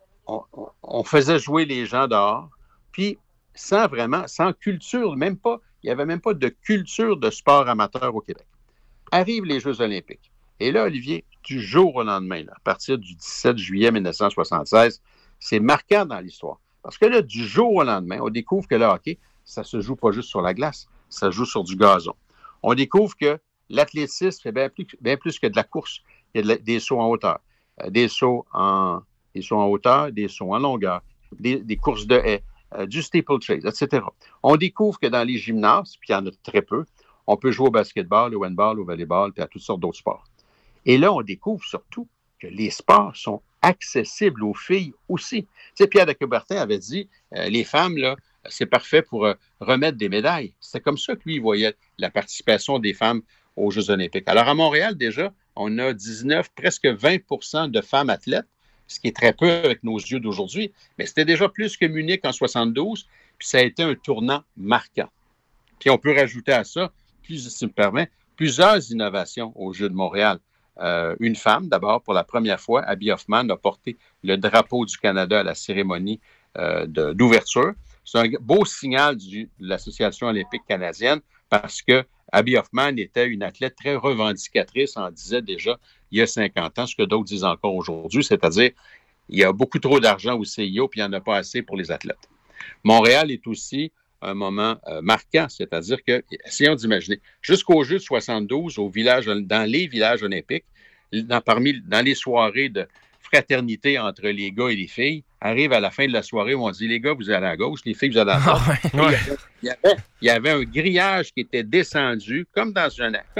on faisait jouer les gens dehors, puis sans culture, il n'y avait même pas de culture de sport amateur au Québec. Arrivent les Jeux olympiques. Et là, Olivier, du jour au lendemain, là, à partir du 17 juillet 1976, c'est marquant dans l'histoire. Parce que là, du jour au lendemain, on découvre que le hockey, ça se joue pas juste sur la glace, ça se joue sur du gazon. On découvre que l'athlétisme, c'est bien plus que de la course. Il y a des sauts en hauteur, des sauts en hauteur, des sauts en longueur, des courses de haies, du steeplechase, etc. On découvre que dans les gymnases, puis il y en a très peu, on peut jouer au basketball, au handball, au volleyball, puis à toutes sortes d'autres sports. Et là, on découvre surtout que les sports sont accessibles aux filles aussi. Tu sais, Pierre de Coubertin avait dit, les femmes, là, c'est parfait pour remettre des médailles. C'est comme ça que lui, il voyait la participation des femmes aux Jeux olympiques. Alors, à Montréal, déjà, on a 19, presque 20% de femmes athlètes, ce qui est très peu avec nos yeux d'aujourd'hui, mais c'était déjà plus que Munich en 72, puis ça a été un tournant marquant. Puis on peut rajouter à ça, si tu me permets, plusieurs innovations aux Jeux de Montréal. Une femme, d'abord, pour la première fois, Abby Hoffman, a porté le drapeau du Canada à la cérémonie d'ouverture. C'est un beau signal de l'Association olympique canadienne parce que Abby Hoffman était une athlète très revendicatrice, on disait déjà il y a 50 ans, ce que d'autres disent encore aujourd'hui, c'est-à-dire il y a beaucoup trop d'argent au CIO puis il n'y en a pas assez pour les athlètes. Montréal est aussi un moment marquant, c'est-à-dire que, essayons d'imaginer, jusqu'aux Jeux de 72, dans les villages olympiques, dans les soirées de fraternité entre les gars et les filles, arrive à la fin de la soirée où on dit, les gars, vous allez à gauche, les filles, vous allez à droite. Il y avait un grillage qui était descendu, comme dans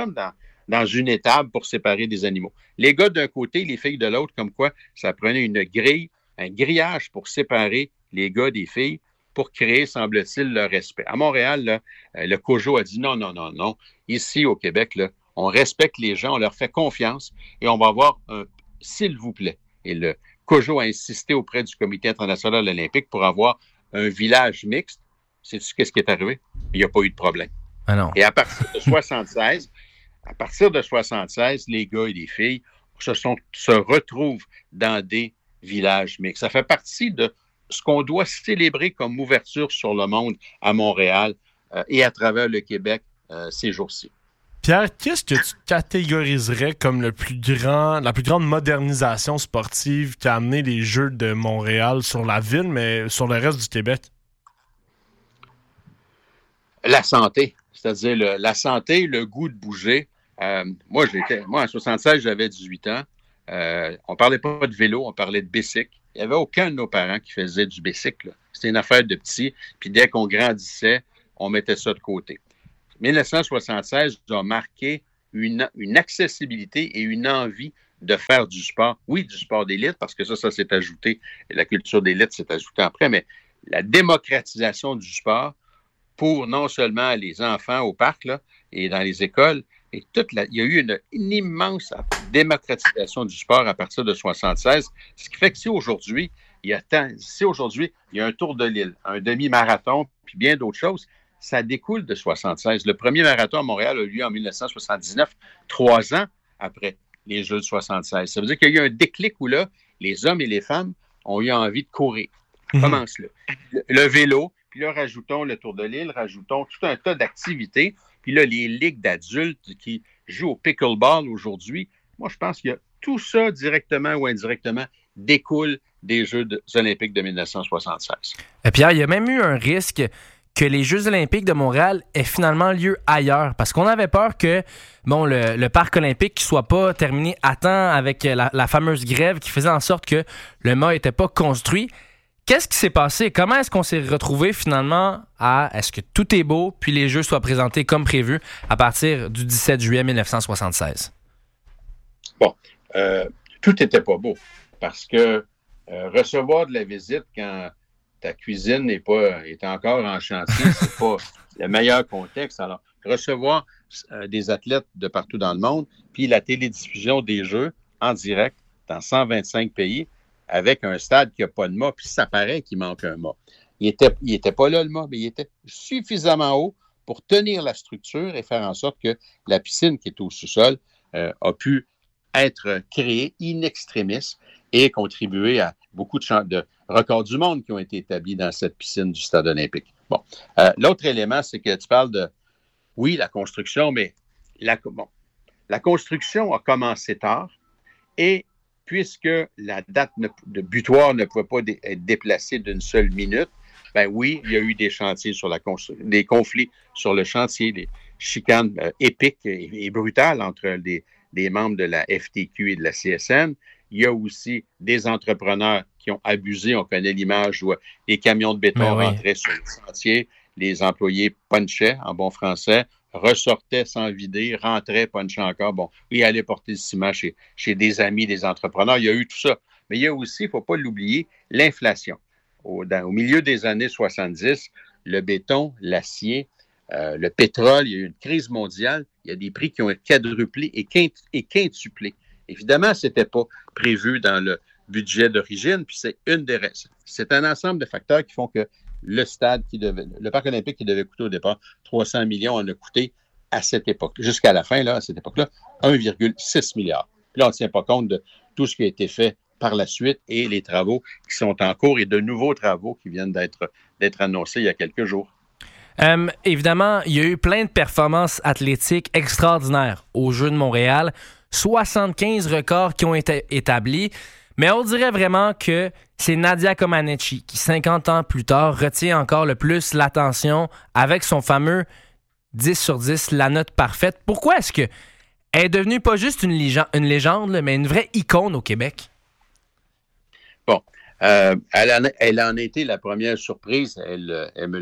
une étable pour séparer des animaux. Les gars d'un côté, les filles de l'autre, comme quoi ça prenait une grille, un grillage pour séparer les gars des filles, pour créer, semble-t-il, le respect. À Montréal, là, le COJO a dit non. Ici, au Québec, là, on respecte les gens, on leur fait confiance et on va avoir un « s'il vous plaît ». Et le COJO a insisté auprès du Comité international olympique pour avoir un village mixte. Sais-tu qu'est-ce qui est arrivé? Il n'y a pas eu de problème. Ah non. Et à partir de 76, les gars et les filles se retrouvent dans des villages mixtes. Ça fait partie de ce qu'on doit célébrer comme ouverture sur le monde à Montréal et à travers le Québec ces jours-ci. Pierre, qu'est-ce que tu catégoriserais comme la plus grande modernisation sportive qui a amené les Jeux de Montréal sur la ville, mais sur le reste du Québec? La santé, c'est-à-dire la santé, le goût de bouger. Moi, en 76, j'avais 18 ans. On parlait pas de vélo, on parlait de bicycle. Il n'y avait aucun de nos parents qui faisait du bicycle. C'était une affaire de petits. Puis dès qu'on grandissait, on mettait ça de côté. 1976 a marqué une accessibilité et une envie de faire du sport. Oui, du sport d'élite, parce que ça s'est ajouté. Et la culture d'élite s'est ajoutée après, mais la démocratisation du sport pour non seulement les enfants au parc là, et dans les écoles, et il y a eu une immense démocratisation du sport à partir de 1976, ce qui fait que si aujourd'hui, il y a un tour de l'île, un demi-marathon, puis bien d'autres choses, ça découle de 1976. Le premier marathon à Montréal a eu lieu en 1979, 3 ans après les Jeux de 1976. Ça veut dire qu'il y a eu un déclic où là, les hommes et les femmes ont eu envie de courir. Commence là. Le vélo, puis là, rajoutons le tour de l'île, rajoutons tout un tas d'activités. Puis là, les ligues d'adultes qui jouent au pickleball aujourd'hui, moi, je pense qu'il y a tout ça, directement ou indirectement, découle des Jeux olympiques de 1976. Et Pierre, il y a même eu un risque que les Jeux olympiques de Montréal aient finalement lieu ailleurs. Parce qu'on avait peur que le parc olympique ne soit pas terminé à temps avec la fameuse grève qui faisait en sorte que le mât n'était pas construit. Qu'est-ce qui s'est passé? Comment est-ce qu'on s'est retrouvé finalement à est-ce que tout est beau puis les Jeux soient présentés comme prévu à partir du 17 juillet 1976? Bon, tout n'était pas beau parce que recevoir de la visite quand ta cuisine est encore en chantier, c'est pas le meilleur contexte. Alors, recevoir des athlètes de partout dans le monde, puis la télédiffusion des Jeux en direct dans 125 pays, avec un stade qui n'a pas de mât, puis ça paraît qu'il manque un mât. Il était pas là, le mât, mais il était suffisamment haut pour tenir la structure et faire en sorte que la piscine qui est au sous-sol a pu être créée in extremis et contribuer à beaucoup de records du monde qui ont été établis dans cette piscine du stade olympique. Bon. L'autre élément, c'est que tu parles de, oui, la construction, mais la construction a commencé tard et puisque la date de butoir ne pouvait pas être déplacée d'une seule minute, ben oui, il y a eu des chantiers des conflits sur le chantier, des chicanes épiques et brutales entre des membres de la FTQ et de la CSN. Il y a aussi des entrepreneurs qui ont abusé. On connaît l'image où les camions de béton rentraient sur le chantier, les employés punchaient en bon français, ressortaient sans vider, rentraient, punchaient encore. Bon, ils allaient porter le ciment chez des amis, des entrepreneurs. Il y a eu tout ça. Mais il y a aussi, il ne faut pas l'oublier, l'inflation. Au milieu des années 70, le béton, l'acier, le pétrole, il y a eu une crise mondiale. Il y a des prix qui ont quadruplé et quintuplé. Évidemment, ce n'était pas prévu dans le budget d'origine, puis c'est un ensemble de facteurs qui font que le parc olympique qui devait coûter au départ 300 millions en a coûté à cette époque, jusqu'à la fin, là, à cette époque-là, 1,6 milliard. Puis là, on ne tient pas compte de tout ce qui a été fait par la suite et les travaux qui sont en cours et de nouveaux travaux qui viennent d'être annoncés il y a quelques jours. Évidemment, il y a eu plein de performances athlétiques extraordinaires aux Jeux de Montréal. 75 records qui ont été établis. Mais on dirait vraiment que c'est Nadia Comaneci qui, 50 ans plus tard, retient encore le plus l'attention avec son fameux 10 sur 10, la note parfaite. Pourquoi est-ce qu'elle est devenue pas juste une légende, mais une vraie icône au Québec? Bon, elle en a été la première surprise. Elle me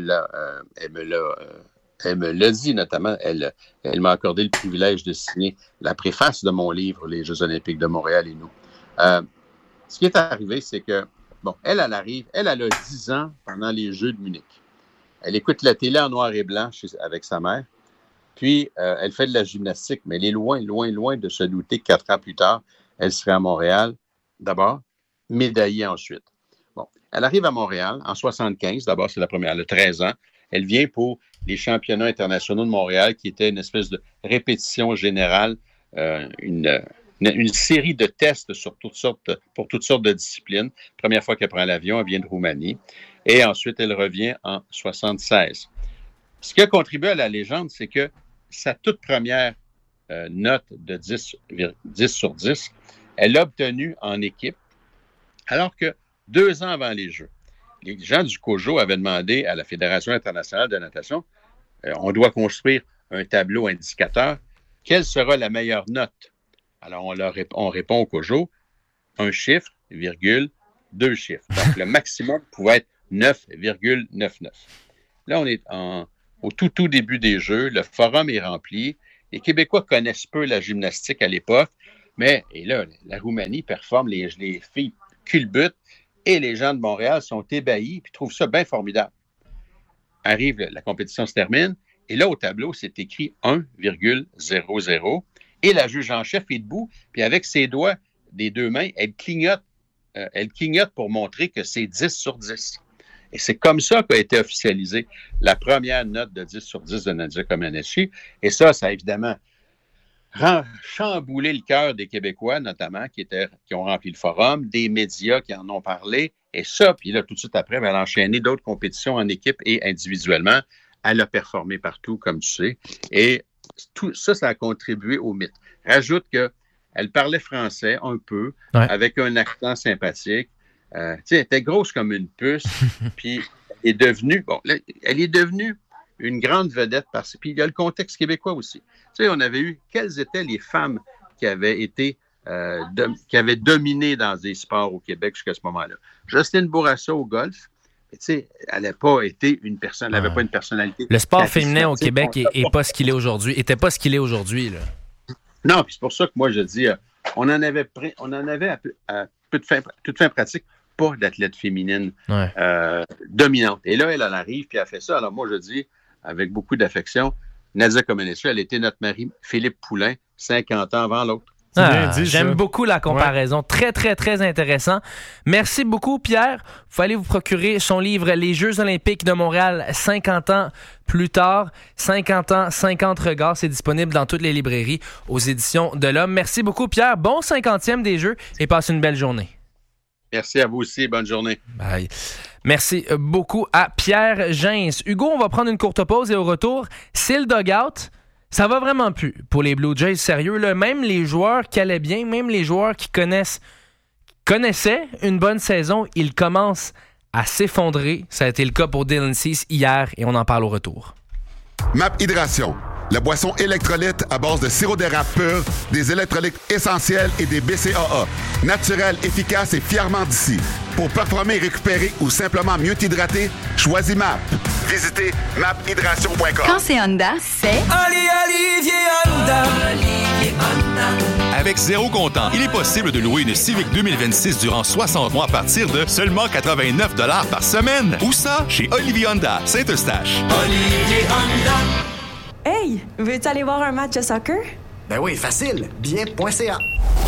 l'a dit, notamment. Elle m'a accordé le privilège de signer la préface de mon livre, Les Jeux olympiques de Montréal et nous. Ce qui est arrivé, c'est que, bon, elle arrive, elle a 10 ans pendant les Jeux de Munich. Elle écoute la télé en noir et blanc avec sa mère, puis elle fait de la gymnastique, mais elle est loin, loin, loin de se douter que 4 ans plus tard, elle serait à Montréal, d'abord, médaillée ensuite. Bon, elle arrive à Montréal en 75, d'abord, c'est la première, elle a 13 ans. Elle vient pour les championnats internationaux de Montréal, qui était une espèce de répétition générale, une série de tests pour toutes sortes de disciplines. Première fois qu'elle prend l'avion, elle vient de Roumanie. Et ensuite, elle revient en 76. Ce qui a contribué à la légende, c'est que sa toute première note de 10 sur 10, elle l'a obtenue en équipe, alors que 2 ans avant les Jeux, les gens du COJO avaient demandé à la Fédération internationale de natation on doit construire un tableau indicateur. Quelle sera la meilleure note? Alors, on répond au COJO, un chiffre, virgule, 2 chiffres. Donc, le maximum pouvait être 9,99. Là, on est au tout début des Jeux. Le forum est rempli. Les Québécois connaissent peu la gymnastique à l'époque, mais et là, la Roumanie performe, les filles culbutent, et les gens de Montréal sont ébahis et trouvent ça bien formidable. Arrive, la compétition se termine, et là, au tableau, c'est écrit 1,00, et la juge en chef est debout, puis avec ses doigts des 2 mains, elle clignote pour montrer que c'est 10 sur 10. Et c'est comme ça qu'a été officialisée la première note de 10 sur 10 de Nadia Comaneci. Et ça a évidemment chamboulé le cœur des Québécois, notamment, qui ont rempli le forum, des médias qui en ont parlé. Et ça, puis là, tout de suite après, elle a enchaîné d'autres compétitions en équipe et individuellement. Elle a performé partout, comme tu sais. Et tout ça a contribué au mythe. Rajoute qu'elle parlait français un peu, avec un accent sympathique. Elle était grosse comme une puce, puis elle est devenue une grande vedette. Puis il y a le contexte québécois aussi. On avait eu quelles étaient les femmes qui avaient été qui avaient dominé dans des sports au Québec jusqu'à ce moment-là. Jocelyne Bourassa au golf, elle n'avait pas été une personne, elle n'avait pas une personnalité. Le sport féminin au Québec n'est pas ce qu'il est aujourd'hui, était pas ce qu'il est aujourd'hui. Là. Non, puis c'est pour ça que moi je dis, on en avait à toute fin pratique, pas d'athlète féminine dominante. Et là, elle arrive, puis elle fait ça. Alors moi, je dis, avec beaucoup d'affection, Nadia Comaneci, elle était notre mari Philippe Poulin, 50 ans avant l'autre. J'aime beaucoup la comparaison. Très, très, très intéressant. Merci beaucoup, Pierre. Vous allez vous procurer son livre « Les Jeux olympiques de Montréal, 50 ans plus tard ». 50 ans, 50 regards. C'est disponible dans toutes les librairies aux éditions de l'Homme. Merci beaucoup, Pierre. Bon 50e des Jeux et passe une belle journée. Merci à vous aussi. Bonne journée. Bye. Merci beaucoup à Pierre Gens. Hugo, on va prendre une courte pause et au retour, c'est le dugout. Ça va vraiment plus pour les Blue Jays, sérieux. Là, même les joueurs qui allaient bien, même les joueurs qui connaissaient une bonne saison, ils commencent à s'effondrer. Ça a été le cas pour Dylan Cease hier et on en parle au retour. MAP Hydration, la boisson électrolyte à base de sirop d'érable pur, des électrolytes essentiels et des BCAA. Naturel, efficace et fièrement d'ici. Pour performer, récupérer ou simplement mieux t'hydrater, choisis MAP. Visitez maphydration.com. Quand c'est Honda, c'est Olivier Honda. Avec zéro comptant, il est possible de louer une Civic 2026 durant 60 mois à partir de seulement 89 $ par semaine. Où ça? Chez Olivier Honda, Saint-Eustache. Olivier Honda. Hey, veux-tu aller voir un match de soccer? Ben oui, facile. Bien.ca.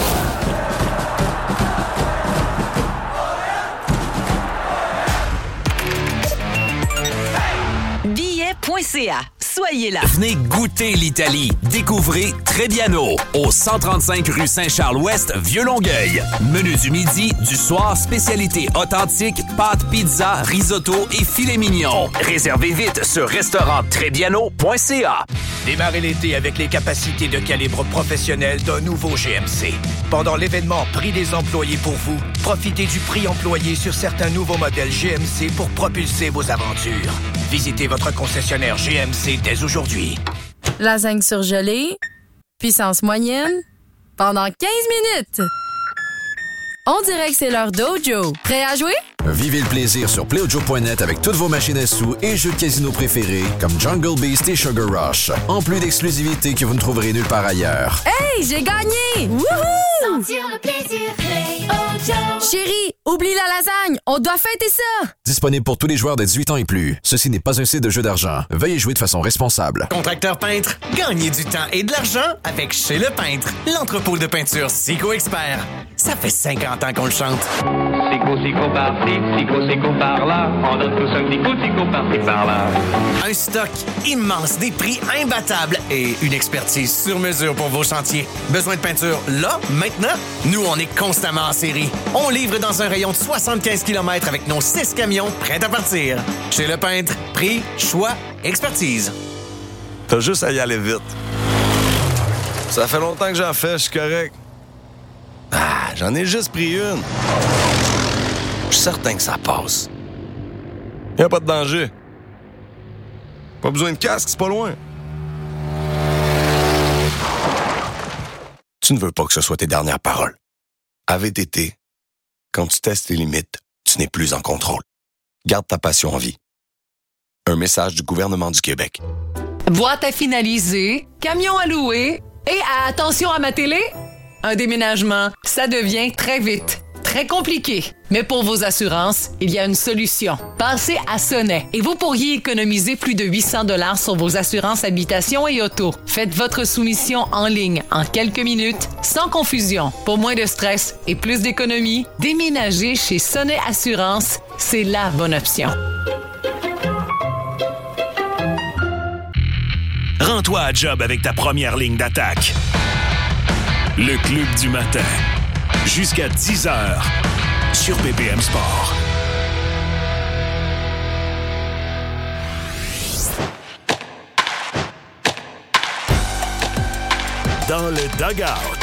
Billet.ca. Soyez là. Venez goûter l'Italie. Découvrez Trebbiano au 135 rue Saint-Charles-Ouest, Vieux-Longueuil. Menu du midi, du soir, spécialité authentique, pâtes, pizza, risotto et filet mignon. Réservez vite sur restauranttrebbiano.ca. Démarrez l'été avec les capacités de calibre professionnel d'un nouveau GMC. Pendant l'événement Prix des employés pour vous, profitez du prix employé sur certains nouveaux modèles GMC pour propulser vos aventures. Visitez votre concessionnaire GMC dès aujourd'hui. Lasagne surgelée, puissance moyenne, pendant 15 minutes. On dirait que c'est l'heure d'Ojo. Prêt à jouer? Vivez le plaisir sur PlayOjo.net avec toutes vos machines à sous et jeux de casino préférés comme Jungle Beast et Sugar Rush. En plus d'exclusivités que vous ne trouverez nulle part ailleurs. Hey, j'ai gagné! Wouhou! Sentir le plaisir, PlayOjo. Chérie, oublie la lasagne, on doit fêter ça! Disponible pour tous les joueurs de 18 ans et plus. Ceci n'est pas un site de jeu d'argent. Veuillez jouer de façon responsable. Contracteur peintre, gagnez du temps et de l'argent avec Chez le Peintre, l'entrepôt de peinture Sico Expert. Ça fait 50 ans qu'on le chante. Sico par-ci, Sico par-là. On donne tous un Sico par-ci par-là. Un stock immense, des prix imbattables et une expertise sur mesure pour vos chantiers. Besoin de peinture là, maintenant? Nous, on est constamment en série. On livre dans un rayon de 75 km avec nos 6 camions prêts à partir. Chez le Peintre, prix, choix, expertise. T'as juste à y aller vite. Ça fait longtemps que j'en fais, je suis correct. Ah, j'en ai juste pris une. Je suis certain que ça passe. Y a pas de danger. Pas besoin de casque, c'est pas loin. Tu ne veux pas que ce soit tes dernières paroles. À VTT, quand tu testes tes limites, tu n'es plus en contrôle. Garde ta passion en vie. Un message du gouvernement du Québec. Boîte à finaliser, camion à louer et attention à ma télé, un déménagement, ça devient très vite. Très compliqué. Mais pour vos assurances, il y a une solution. Passez à Sonnet et vous pourriez économiser plus de 800 $ sur vos assurances habitation et auto. Faites votre soumission en ligne en quelques minutes, sans confusion. Pour moins de stress et plus d'économie, déménager chez Sonnet Assurance, c'est la bonne option. Rends-toi à job avec ta première ligne d'attaque. Le Club du matin. Jusqu'à 10h sur BPM Sport. Dans le dugout.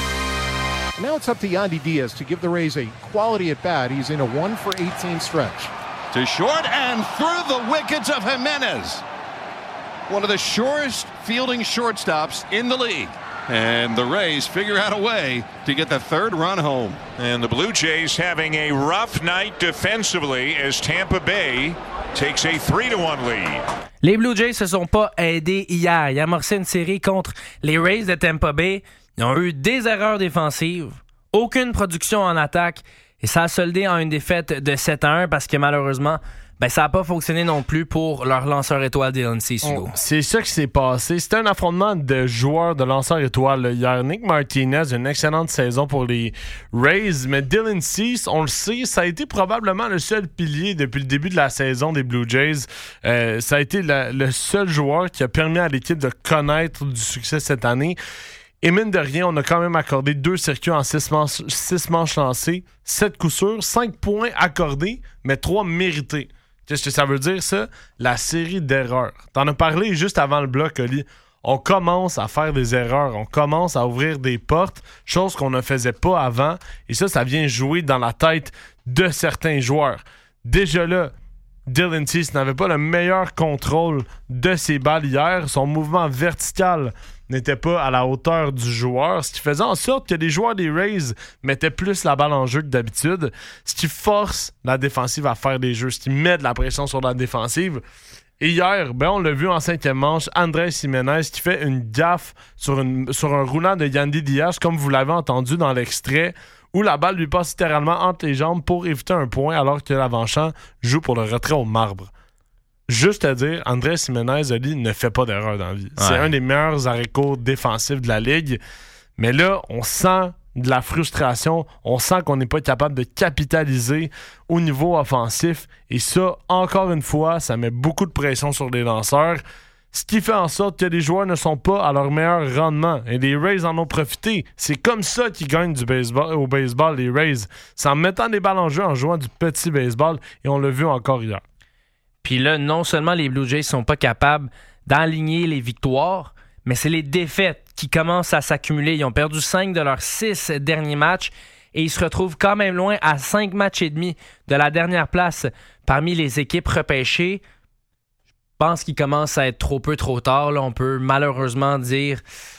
Now it's up to Yandy Diaz to give the Rays a quality at bat. He's in a 1-for-18 stretch. To short and through the wickets of Jimenez. One of the shortest fielding shortstops in the league. And the Rays figure out a way to get the third run home. And the Blue Jays having a rough night defensively as Tampa Bay takes a 3-1 lead. Les Blue Jays se sont pas aidés hier. Ils amorçaient une série contre les Rays de Tampa Bay. Ils ont eu des erreurs défensives, aucune production en attaque et ça a soldé en une défaite de 7-1 parce que malheureusement, ça n'a pas fonctionné non plus pour leur lanceur étoile Dylan Cease. C'est ça qui s'est passé. C'était un affrontement de joueurs de lanceurs étoiles. Hier, Nick Martinez, une excellente saison pour les Rays, mais Dylan Cease, on le sait, ça a été probablement le seul pilier depuis le début de la saison des Blue Jays. Ça a été le seul joueur qui a permis à l'équipe de connaître du succès cette année. Et mine de rien, on a quand même accordé 2 circuits en 6 manches lancées, 7 coups sûrs, 5 points accordés, mais 3 mérités. Qu'est-ce que ça veut dire, ça? La série d'erreurs. T'en as parlé juste avant le bloc, Oli. On commence à faire des erreurs. On commence à ouvrir des portes, chose qu'on ne faisait pas avant. Et ça vient jouer dans la tête de certains joueurs. Déjà là, Dylan Cease n'avait pas le meilleur contrôle de ses balles hier. Son mouvement vertical n'était pas à la hauteur du joueur, ce qui faisait en sorte que les joueurs des Rays mettaient plus la balle en jeu que d'habitude, ce qui force la défensive à faire des jeux, ce qui met de la pression sur la défensive. Et hier, on l'a vu en 5e manche, Andrés Jiménez qui fait une gaffe sur un roulant de Yandy Diaz, comme vous l'avez entendu dans l'extrait, où la balle lui passe littéralement entre les jambes pour éviter un point alors que l'avant-champ joue pour le retrait au marbre. Juste à dire, Andrés Jiménez, Oli, ne fait pas d'erreur dans la vie. Ouais. C'est un des meilleurs arrêts-courts défensifs de la Ligue. Mais là, on sent de la frustration. On sent qu'on n'est pas capable de capitaliser au niveau offensif. Et ça, encore une fois, ça met beaucoup de pression sur les lanceurs. Ce qui fait en sorte que les joueurs ne sont pas à leur meilleur rendement. Et les Rays en ont profité. C'est comme ça qu'ils gagnent au baseball, les Rays. C'est en mettant des balles en jeu, en jouant du petit baseball. Et on l'a vu encore hier. Puis là, non seulement les Blue Jays sont pas capables d'aligner les victoires, mais c'est les défaites qui commencent à s'accumuler. Ils ont perdu 5 de leurs 6 derniers matchs et ils se retrouvent quand même loin à 5 matchs et demi de la dernière place parmi les équipes repêchées. Je pense qu'il commence à être trop peu, trop tard. Là, on peut malheureusement dire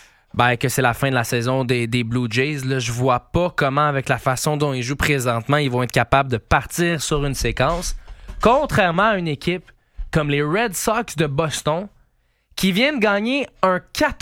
que c'est la fin de la saison des Blue Jays. Là, je vois pas comment, avec la façon dont ils jouent présentement, ils vont être capables de partir sur une séquence. Contrairement à une équipe comme les Red Sox de Boston, qui viennent gagner un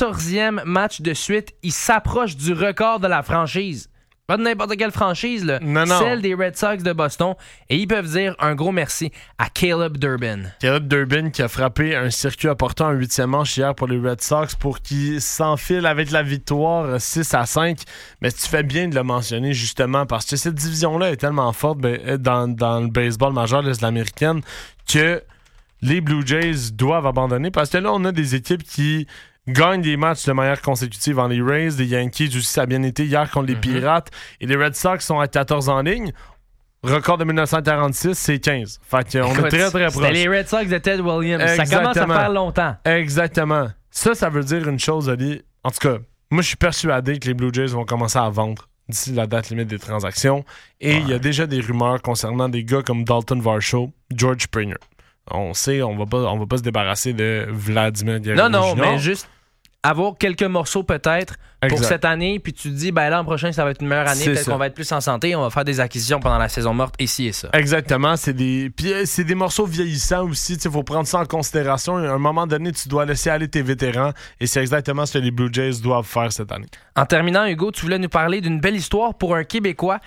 14e match de suite, ils s'approchent du record de la franchise. Pas de n'importe quelle franchise, là. Non. Celle des Red Sox de Boston. Et ils peuvent dire un gros merci à Caleb Durbin. Caleb Durbin qui a frappé un circuit important en 8e manche hier pour les Red Sox pour qu'ils s'enfilent avec la victoire 6-5. Mais tu fais bien de le mentionner justement parce que cette division-là est tellement forte dans le baseball majeur de l'américaine que les Blue Jays doivent abandonner parce que là, on a des équipes qui gagnent des matchs de manière consécutive en les Rays, les Yankees aussi, ça a bien été hier contre les Pirates, et les Red Sox sont à 14 en ligne. Record de 1946, c'est 15. Fait qu'on est très, très proche. C'était les Red Sox de Ted Williams. Exactement. Ça commence à faire longtemps. Exactement. Ça veut dire une chose, Ali. En tout cas, moi, je suis persuadé que les Blue Jays vont commencer à vendre d'ici la date limite des transactions. Et il y a déjà des rumeurs concernant des gars comme Dalton Varsho, George Springer. on sait, on va pas se débarrasser de Vladimir Guerrero Non, Jr. mais juste avoir quelques morceaux peut-être pour cette année, puis tu te dis, ben l'an prochain, ça va être une meilleure année, peut-être qu'on va être plus en santé, on va faire des acquisitions pendant la saison morte, ici et ça. Exactement, c'est des morceaux vieillissants aussi, il faut prendre ça en considération. À un moment donné, tu dois laisser aller tes vétérans, et c'est exactement ce que les Blue Jays doivent faire cette année. En terminant, Hugo, tu voulais nous parler d'une belle histoire pour un Québécois